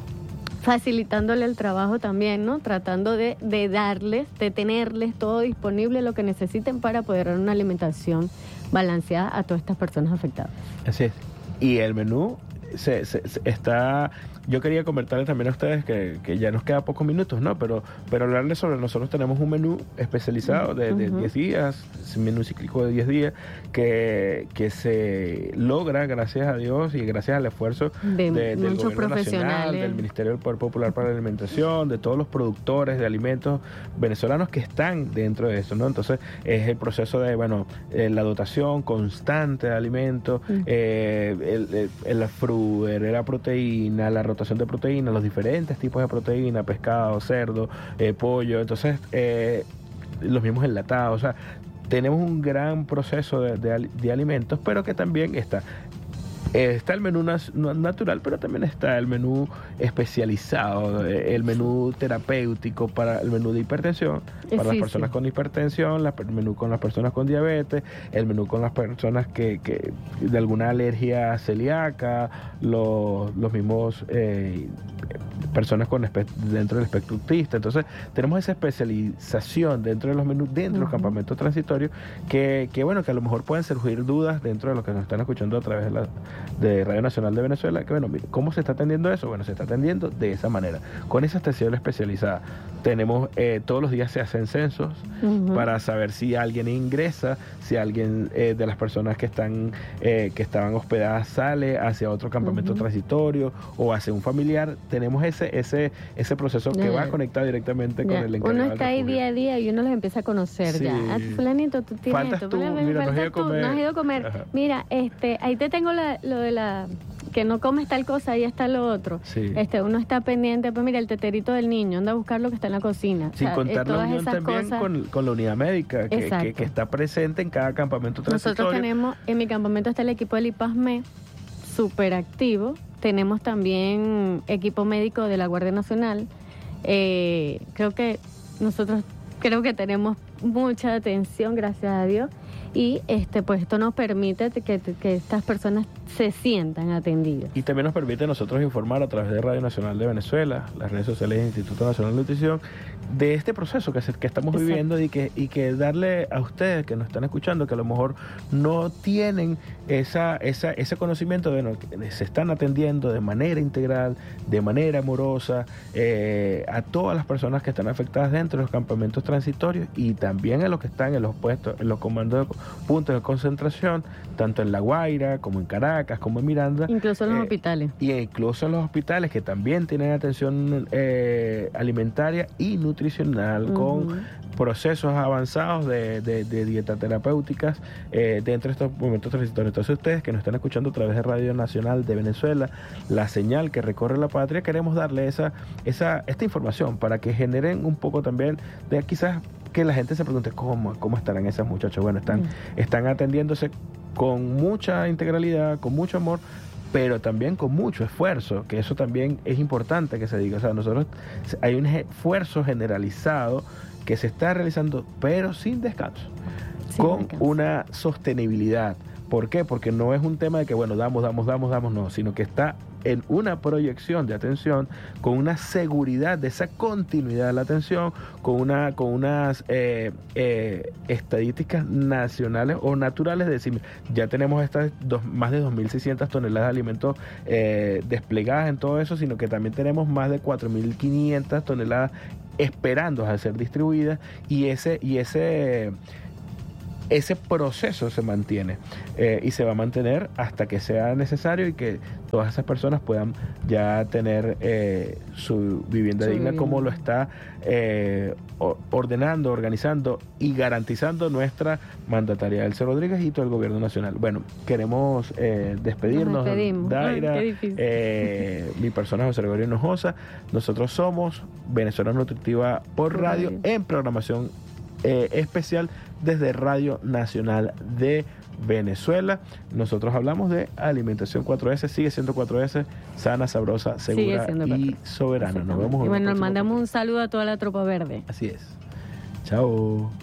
B: facilitándole el trabajo también, ¿no? Tratando de, de darles, de tenerles todo disponible, lo que necesiten para poder dar una alimentación balanceada a todas estas personas afectadas.
A: Así es. Y el menú se, se, se está... Yo quería comentarles también a ustedes que, que ya nos queda pocos minutos, ¿no? Pero, pero hablarles sobre, nosotros tenemos un menú especializado de, de uh-huh. diez días, un menú cíclico de diez días, que, que se logra, gracias a Dios y gracias al esfuerzo de, de, del Gobierno Nacional, del Ministerio del Poder Popular para la Alimentación, de todos los productores de alimentos venezolanos que están dentro de eso, ¿no? Entonces, es el proceso de, bueno, eh, la dotación constante de alimentos, uh-huh. eh, el, el, el fruer, la proteína, la rotación de proteínas, los diferentes tipos de proteína, pescado, cerdo, eh, pollo, entonces eh, los mismos enlatados, o sea, tenemos un gran proceso de, de, de alimentos, pero que también está Eh, está el menú nas- natural, pero también está el menú especializado, eh, el menú terapéutico, para el menú de hipertensión, para sí, las personas sí. con hipertensión, la, el menú con las personas con diabetes, el menú con las personas que, que de alguna alergia celíaca, los, los mismos eh, personas con espe- dentro del espectro autista. Entonces tenemos esa especialización dentro de los menús, dentro uh-huh. de los campamentos transitorios, que, que bueno, que a lo mejor pueden surgir dudas dentro de los que nos están escuchando a través de la de Radio Nacional de Venezuela, que bueno, mire, ¿cómo se está atendiendo eso? Bueno, se está atendiendo de esa manera, con esa atención especializada. Tenemos, eh, todos los días se hacen censos uh-huh. para saber si alguien ingresa, si alguien eh, de las personas que están eh, que estaban hospedadas sale hacia otro campamento uh-huh. transitorio o hacia un familiar. Tenemos ese ese ese proceso que va conectado directamente yeah. con el encargado.
B: Uno está ahí día a día y uno los empieza a conocer sí. ya. Ah, fulanito, tú tienes
A: faltas
B: esto.
A: tú,
B: Fulanito,
A: mira,
B: faltas
A: no has ido a comer.
B: Tú, no has ido a comer. Ajá. Mira, este, ahí te tengo la, lo de la que no comes tal cosa, ahí está lo otro. Sí. Este, uno está pendiente, pues mira, el teterito del niño, anda a buscar lo que está en la cocina.
A: Sin
B: o sea,
A: contar la unión también
B: cosas...
A: con, con la unidad médica, que, que, que está presente en cada campamento transitorio.
B: Nosotros tenemos, en mi campamento está el equipo del I P A S M E, súper activo. Tenemos también equipo médico de la Guardia Nacional. Eh, creo que nosotros, creo que tenemos mucha atención, gracias a Dios. Y este pues esto nos permite que, que estas personas se sientan atendidas.
A: Y también nos permite a nosotros informar a través de Radio Nacional de Venezuela, las redes sociales del Instituto Nacional de Nutrición, de este proceso que, se, que estamos Exacto. viviendo y que, y que darle a ustedes que nos están escuchando, que a lo mejor no tienen esa, esa, ese conocimiento de bueno, que se están atendiendo de manera integral, de manera amorosa, eh, a todas las personas que están afectadas dentro de los campamentos transitorios y también a los que están en los puestos, en los comandos de puntos de concentración, tanto en La Guaira como en Caracas, como en Miranda.
B: Incluso en los
A: eh,
B: hospitales.
A: Y incluso en los hospitales que también tienen atención eh, alimentaria y nutricional uh-huh. con procesos avanzados de, de, de dieta terapéuticas eh, dentro de estos momentos transitorios. Entonces ustedes que nos están escuchando a través de Radio Nacional de Venezuela, la señal que recorre la patria, queremos darle esa, esa, esta información para que generen un poco también de quizás que la gente se pregunte cómo, cómo estarán esas muchachas. Bueno, están, mm. están atendiéndose con mucha integralidad, con mucho amor, pero también con mucho esfuerzo, que eso también es importante que se diga. O sea, nosotros hay un esfuerzo generalizado que se está realizando, pero sin descanso.
B: Sí,
A: con una sostenibilidad. ¿Por qué? Porque no es un tema de que, bueno, damos, damos, damos, damos, no, sino que está en una proyección de atención con una seguridad de esa continuidad de la atención, con una con unas eh, eh, estadísticas nacionales o naturales, de decir, ya tenemos estas dos, más de dos mil seiscientas toneladas de alimentos eh, desplegadas en todo eso, sino que también tenemos más de cuatro mil quinientas toneladas esperando a ser distribuidas, y ese y ese ese proceso se mantiene eh, y se va a mantener hasta que sea necesario y que todas esas personas puedan ya tener eh, su vivienda
B: Su
A: digna,
B: vivienda.
A: como lo está eh, ordenando, organizando y garantizando nuestra mandataria Elsa Rodríguez y todo el gobierno nacional. Bueno, queremos eh, despedirnos.
B: Nos despedimos.
A: Daira,
B: Ay, qué difícil.
A: eh, mi persona José Gregorio Hinojosa. Nosotros somos Venezuela Nutritiva por
B: Por
A: radio,
B: radio.
A: en programación eh, especial desde Radio Nacional de Venezuela. Nosotros hablamos de alimentación cuatro ese, sigue siendo cuatro ese, sana, sabrosa, segura
B: siendo
A: y
B: cuatro ese.
A: soberana. Nos vemos en
B: Y
A: el
B: bueno,
A: próximo
B: mandamos un saludo a toda la tropa verde.
A: Así es. Chao.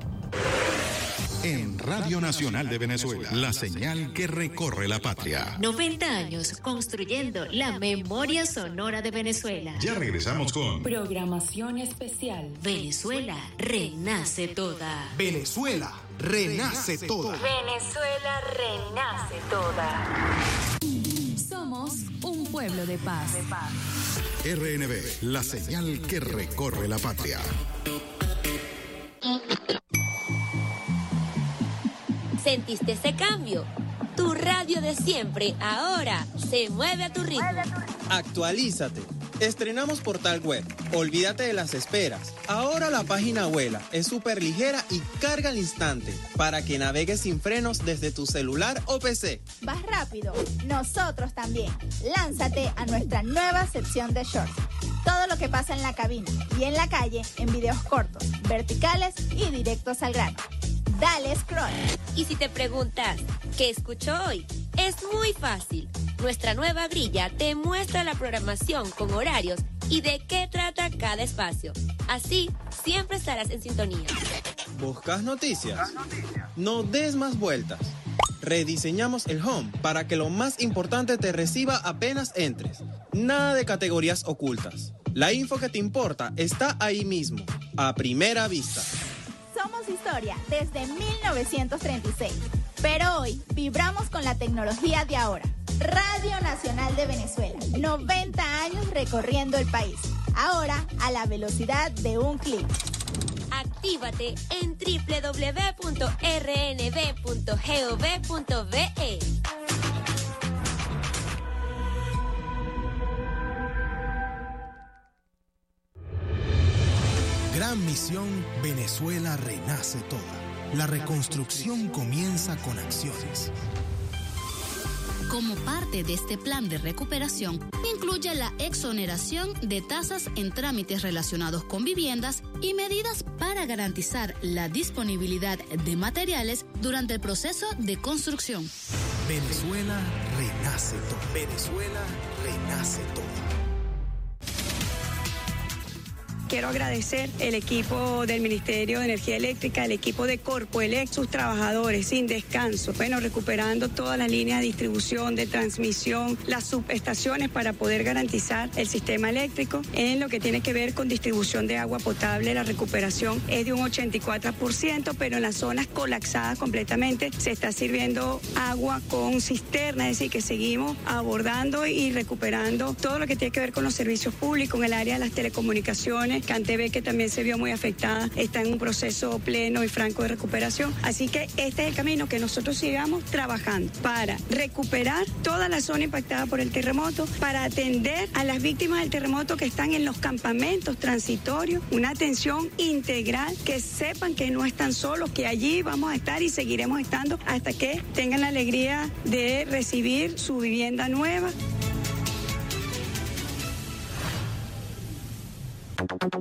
C: En Radio Nacional de Venezuela, la señal que recorre la patria.
D: noventa años construyendo la memoria sonora de Venezuela.
C: Ya regresamos con
E: Programación especial.
D: Venezuela renace toda.
F: Venezuela renace toda.
E: Venezuela renace toda. Somos un pueblo de paz.
C: R N B, la señal que recorre la patria.
L: ¿Sentiste ese cambio? Tu radio de siempre ahora se mueve a tu ritmo.
M: Actualízate. Estrenamos portal web. Olvídate de las esperas. Ahora la página vuela, es súper ligera y carga al instante para que navegues sin frenos desde tu celular o P C.
N: Vas rápido, nosotros también. Lánzate a nuestra nueva sección de shorts. Todo lo que pasa en la cabina y en la calle en videos cortos, verticales y directos al grano. Dale scroll.
L: Y si te preguntas, ¿qué escucho hoy? Es muy fácil. Nuestra nueva grilla te muestra la programación con horarios y de qué trata cada espacio. Así, siempre estarás en sintonía.
M: ¿Buscas noticias? No des más vueltas. Rediseñamos el home para que lo más importante te reciba apenas entres. Nada de categorías ocultas. La info que te importa está ahí mismo, a primera vista.
N: Somos historia desde mil novecientos treinta y seis, pero hoy vibramos con la tecnología de ahora. Radio Nacional de Venezuela, noventa años recorriendo el país, ahora a la velocidad de un clic.
L: Actívate en doble u doble u doble u punto r n b punto gov punto v e.
F: Gran misión, Venezuela renace toda. La reconstrucción comienza con acciones.
J: Como parte de este plan de recuperación, incluye la exoneración de tasas en trámites relacionados con viviendas y medidas para garantizar la disponibilidad de materiales durante el proceso de construcción.
F: Venezuela renace toda. Venezuela renace toda.
H: Quiero agradecer el equipo del Ministerio de Energía Eléctrica, el equipo de Corpoelec, sus trabajadores sin descanso, bueno, recuperando todas las líneas de distribución, de transmisión, las subestaciones para poder garantizar el sistema eléctrico. En lo que tiene que ver con distribución de agua potable, la recuperación es de un ochenta y cuatro por ciento, pero en las zonas colapsadas completamente se está sirviendo agua con cisterna, es decir, que seguimos abordando y recuperando todo lo que tiene que ver con los servicios públicos, en el área de las telecomunicaciones. Cantv, que también se vio muy afectada, está en un proceso pleno y franco de recuperación. Así que este es el camino que nosotros sigamos trabajando para recuperar toda la zona impactada por el terremoto, para atender a las víctimas del terremoto que están en los campamentos transitorios, una atención integral, que sepan que no están solos, que allí vamos a estar y seguiremos estando hasta que tengan la alegría de recibir su vivienda nueva.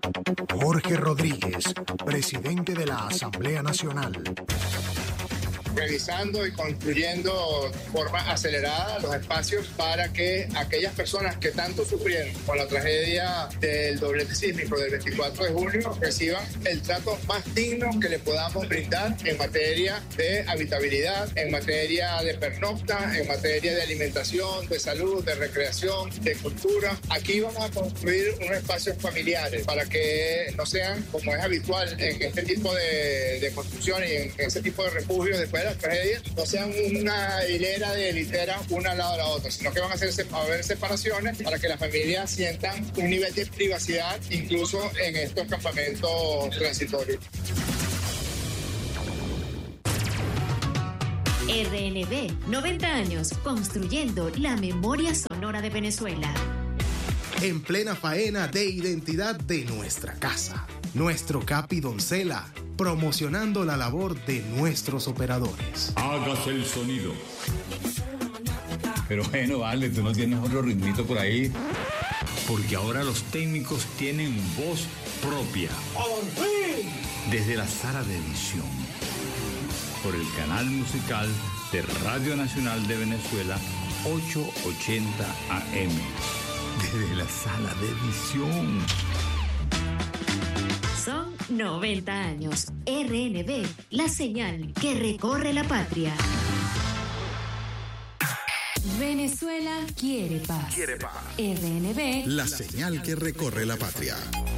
F: Jorge Rodríguez, presidente de la Asamblea Nacional.
I: revisando y construyendo de forma acelerada los espacios para que aquellas personas que tanto sufrieron con la tragedia del doblete sísmico del veinticuatro de junio reciban el trato más digno que le podamos brindar en materia de habitabilidad, en materia de pernocta, en materia de alimentación, de salud, de recreación, de cultura. Aquí vamos a construir unos espacios familiares para que no sean, como es habitual en este tipo de, de construcción y en ese tipo de refugios después de las tragedias, no sean una hilera de literas una al lado de la otra, sino que van a, hacer, a haber separaciones para que las familias sientan un nivel de privacidad incluso en estos campamentos transitorios.
D: R N B, noventa años construyendo la memoria sonora de Venezuela.
F: En plena faena de identidad de nuestra casa, nuestro Capi Doncella, promocionando la labor de nuestros operadores.
O: Hágase el sonido. Pero bueno, vale, tú no tienes otro ritmito por ahí. Porque ahora los técnicos tienen voz propia. Desde la sala de edición. Por el canal musical de Radio Nacional de Venezuela, ochocientos ochenta A M. Desde la sala de edición.
D: Son noventa años. R N B, la señal que recorre la patria.
E: Venezuela quiere paz.
C: Quiere paz.
E: R N B,
C: la señal que recorre la patria.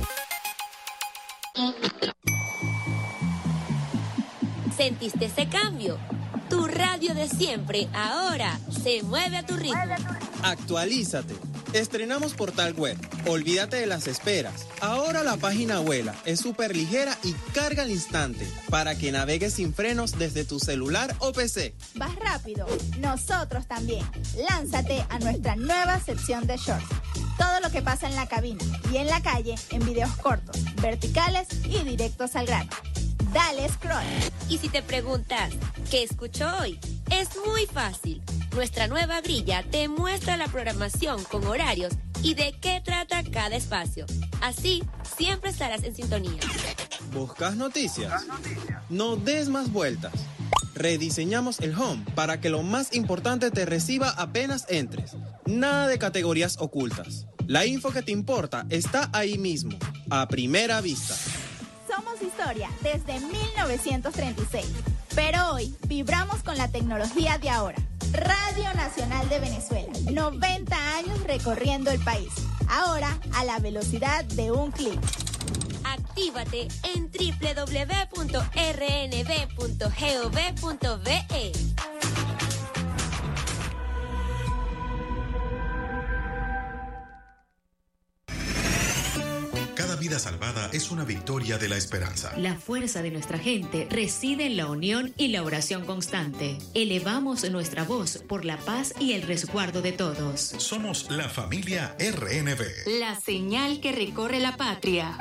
L: ¿Sentiste ese cambio? Tu radio de siempre ahora se mueve a tu ritmo.
M: Actualízate. Estrenamos portal web. Olvídate de las esperas. Ahora la página vuela, es súper ligera y carga al instante para que navegues sin frenos desde tu celular o P C.
N: ¿Vas rápido? Nosotros también. Lánzate a nuestra nueva sección de shorts. Todo lo que pasa en la cabina y en la calle en videos cortos, verticales y directos al grano. Dale scroll.
L: Y si te preguntas, ¿qué escucho hoy? Es muy fácil. Nuestra nueva grilla te muestra la programación con horarios y de qué trata cada espacio. Así, siempre estarás en sintonía.
M: ¿Buscas noticias? No des más vueltas. Rediseñamos el home para que lo más importante te reciba apenas entres. Nada de categorías ocultas. La info que te importa está ahí mismo, a primera vista.
N: Somos historia desde mil novecientos treinta y seis, pero hoy vibramos con la tecnología de ahora. Radio Nacional de Venezuela, noventa años recorriendo el país. Ahora a la velocidad de un clic.
L: Actívate en doble u doble u doble u punto r n b punto gov punto v e.
C: Cada vida salvada es una victoria de la esperanza.
D: La fuerza de nuestra gente reside en la unión y la oración constante. Elevamos nuestra voz por la paz y el resguardo de todos.
C: Somos la familia R N B.
E: La señal que recorre la patria.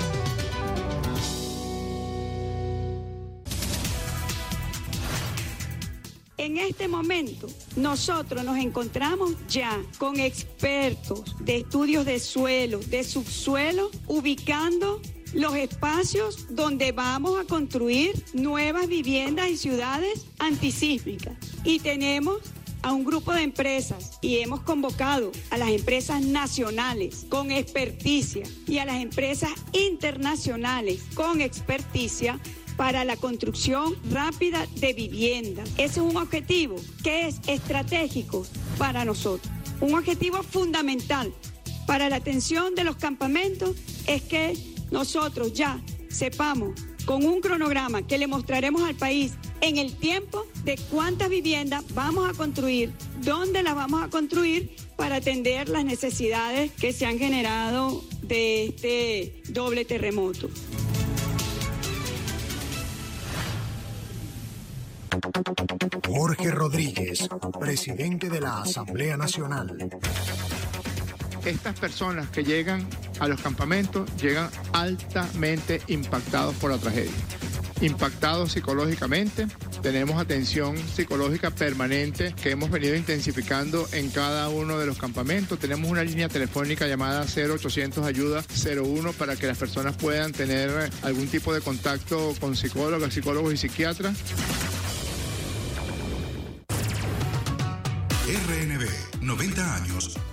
H: En este momento, nosotros nos encontramos ya con expertos de estudios de suelo, de subsuelo, ubicando los espacios donde vamos a construir nuevas viviendas y ciudades antisísmicas. Y tenemos a un grupo de empresas y hemos convocado a las empresas nacionales con experticia y a las empresas internacionales con experticia para la construcción rápida de viviendas. Ese es un objetivo que es estratégico para nosotros. Un objetivo fundamental para la atención de los campamentos es que nosotros ya sepamos con un cronograma que le mostraremos al país en el tiempo de cuántas viviendas vamos a construir, dónde las vamos a construir para atender las necesidades que se han generado de este doble terremoto.
F: Jorge Rodríguez, presidente de la Asamblea Nacional.
I: Estas personas que llegan a los campamentos llegan altamente impactados por la tragedia. Impactados psicológicamente. Tenemos atención psicológica permanente que hemos venido intensificando en cada uno de los campamentos. Tenemos una línea telefónica llamada cero ochocientos ayuda cero uno para que las personas puedan tener algún tipo de contacto con psicólogas, psicólogos y psiquiatras.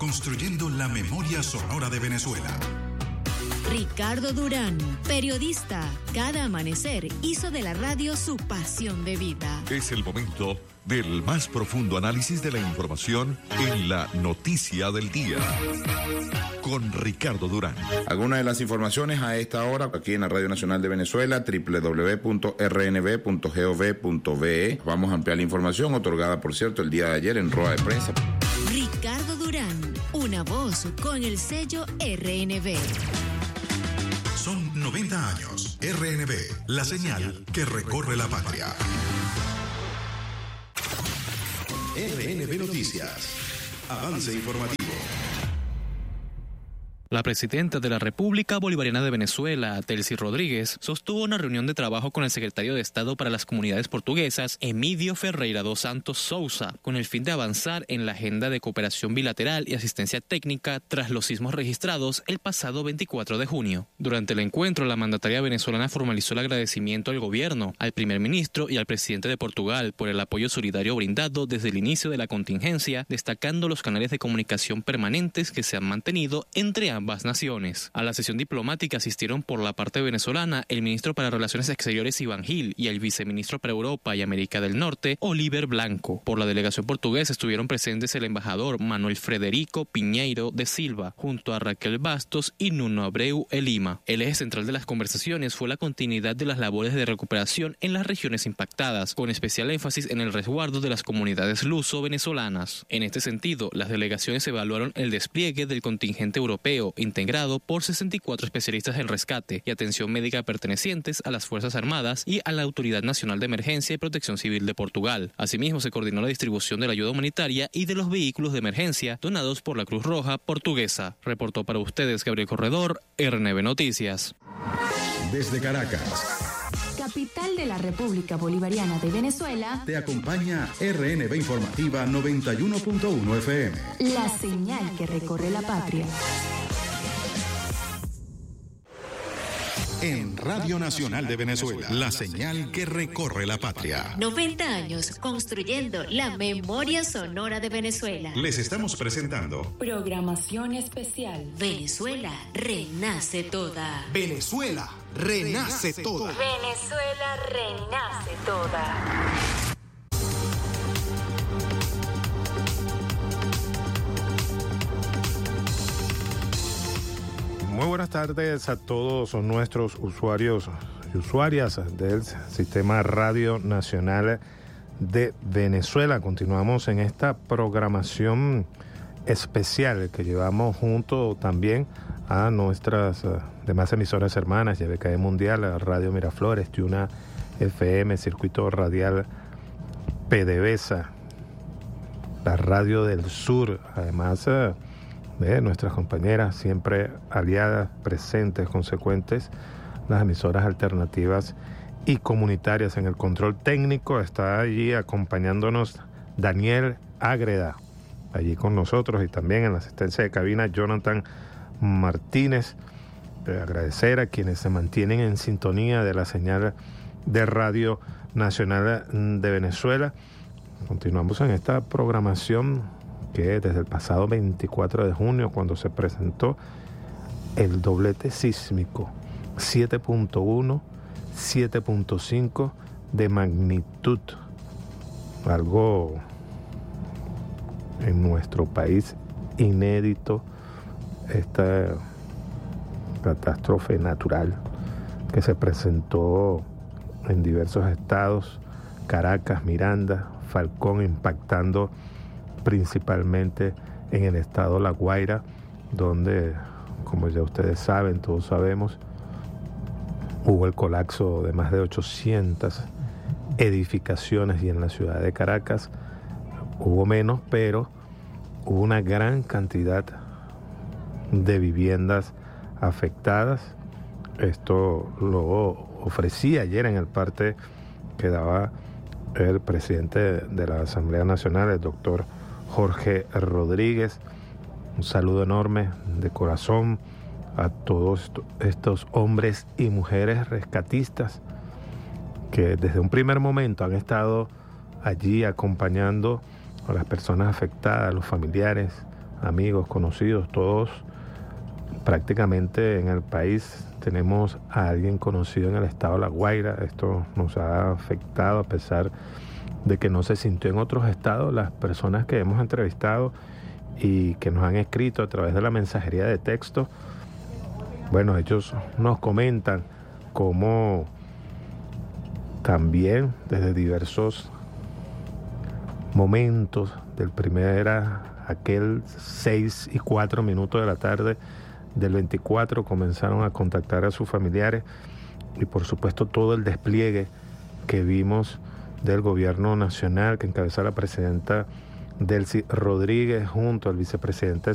C: construyendo la memoria sonora de Venezuela.
D: Ricardo Durán, periodista, cada amanecer hizo de la radio su pasión de vida.
P: Es el momento del más profundo análisis de la información en la noticia del día. Con Ricardo Durán.
Q: Algunas de las informaciones a esta hora aquí en la Radio Nacional de Venezuela, doble u doble u doble u punto erre ene ve punto gov punto be. Vamos a ampliar la información otorgada, por cierto, el día de ayer en rueda de prensa.
D: Ricardo Durán, una voz con el sello erre ene ve.
C: Son noventa años. erre ene ve, la señal que recorre la patria. erre ene ve Noticias. Avance informativo.
R: La presidenta de la República Bolivariana de Venezuela, Delcy Rodríguez, sostuvo una reunión de trabajo con el secretario de Estado para las Comunidades Portuguesas, Emílio Ferreira dos Santos Sousa, con el fin de avanzar en la agenda de cooperación bilateral y asistencia técnica tras los sismos registrados el pasado veinticuatro de junio. Durante el encuentro, la mandataria venezolana formalizó el agradecimiento al gobierno, al primer ministro y al presidente de Portugal por el apoyo solidario brindado desde el inicio de la contingencia, destacando los canales de comunicación permanentes que se han mantenido entre ambos ambas naciones. A la sesión diplomática asistieron por la parte venezolana el ministro para Relaciones Exteriores Iván Gil y el viceministro para Europa y América del Norte Oliver Blanco. Por la delegación portuguesa estuvieron presentes el embajador Manuel Frederico Piñeiro de Silva, junto a Raquel Bastos y Nuno Abreu Elima. El eje central de las conversaciones fue la continuidad de las labores de recuperación en las regiones impactadas, con especial énfasis en el resguardo de las comunidades luso-venezolanas. En este sentido, las delegaciones evaluaron el despliegue del contingente europeo integrado por sesenta y cuatro especialistas en rescate y atención médica pertenecientes a las Fuerzas Armadas y a la Autoridad Nacional de Emergencia y Protección Civil de Portugal. Asimismo, se coordinó la distribución de la ayuda humanitaria y de los vehículos de emergencia donados por la Cruz Roja Portuguesa. Reportó para ustedes Gabriel Corredor, erre ene ve Noticias.
C: Desde Caracas,
E: capital de la República Bolivariana de Venezuela,
C: te acompaña erre ene ve Informativa noventa y uno punto uno efe eme.
E: La señal que recorre la patria.
C: En Radio Nacional de Venezuela, la señal que recorre la patria.
D: noventa años construyendo la memoria sonora de Venezuela.
C: Les estamos presentando
E: programación especial.
D: Venezuela renace toda.
F: Venezuela renace toda.
E: Venezuela renace toda.
S: Muy buenas tardes a todos nuestros usuarios y usuarias del Sistema Radio Nacional de Venezuela. Continuamos en esta programación especial que llevamos junto también a nuestras demás emisoras hermanas, Y B K E Mundial, Radio Miraflores, Yuna F M, Circuito Radial PDVSA, la Radio del Sur, además de nuestras compañeras siempre aliadas, presentes, consecuentes, las emisoras alternativas y comunitarias. En el control técnico está allí acompañándonos Daniel Ágreda, allí con nosotros, y también en la asistencia de cabina Jonathan Martínez. Eh, agradecer a quienes se mantienen en sintonía de la señal de Radio Nacional de Venezuela. Continuamos en esta programación que desde el pasado veinticuatro de junio, cuando se presentó el doblete sísmico siete punto uno, siete punto cinco de magnitud, algo en nuestro país inédito, esta catástrofe natural que se presentó en diversos estados, Caracas, Miranda, Falcón, impactando principalmente en el estado La Guaira, donde, como ya ustedes saben, todos sabemos, hubo el colapso de más de ochocientas edificaciones, y en la ciudad de Caracas hubo menos, pero hubo una gran cantidad de viviendas afectadas. Esto lo ofrecí ayer en el parte que daba el presidente de la Asamblea Nacional, el doctor Jorge Rodríguez. Un saludo enorme de corazón a todos estos hombres y mujeres rescatistas que desde un primer momento han estado allí acompañando a las personas afectadas, a los familiares, amigos, conocidos, todos prácticamente en el país tenemos a alguien conocido en el estado de La Guaira. Esto nos ha afectado a pesar de que no se sintió en otros estados. Las personas que hemos entrevistado y que nos han escrito a través de la mensajería de texto, bueno, ellos nos comentan cómo también desde diversos momentos del primer, aquel seis y cuatro minutos de la tarde del veinticuatro, comenzaron a contactar a sus familiares, y por supuesto todo el despliegue que vimos del gobierno nacional que encabeza la presidenta Delcy Rodríguez junto al vicepresidente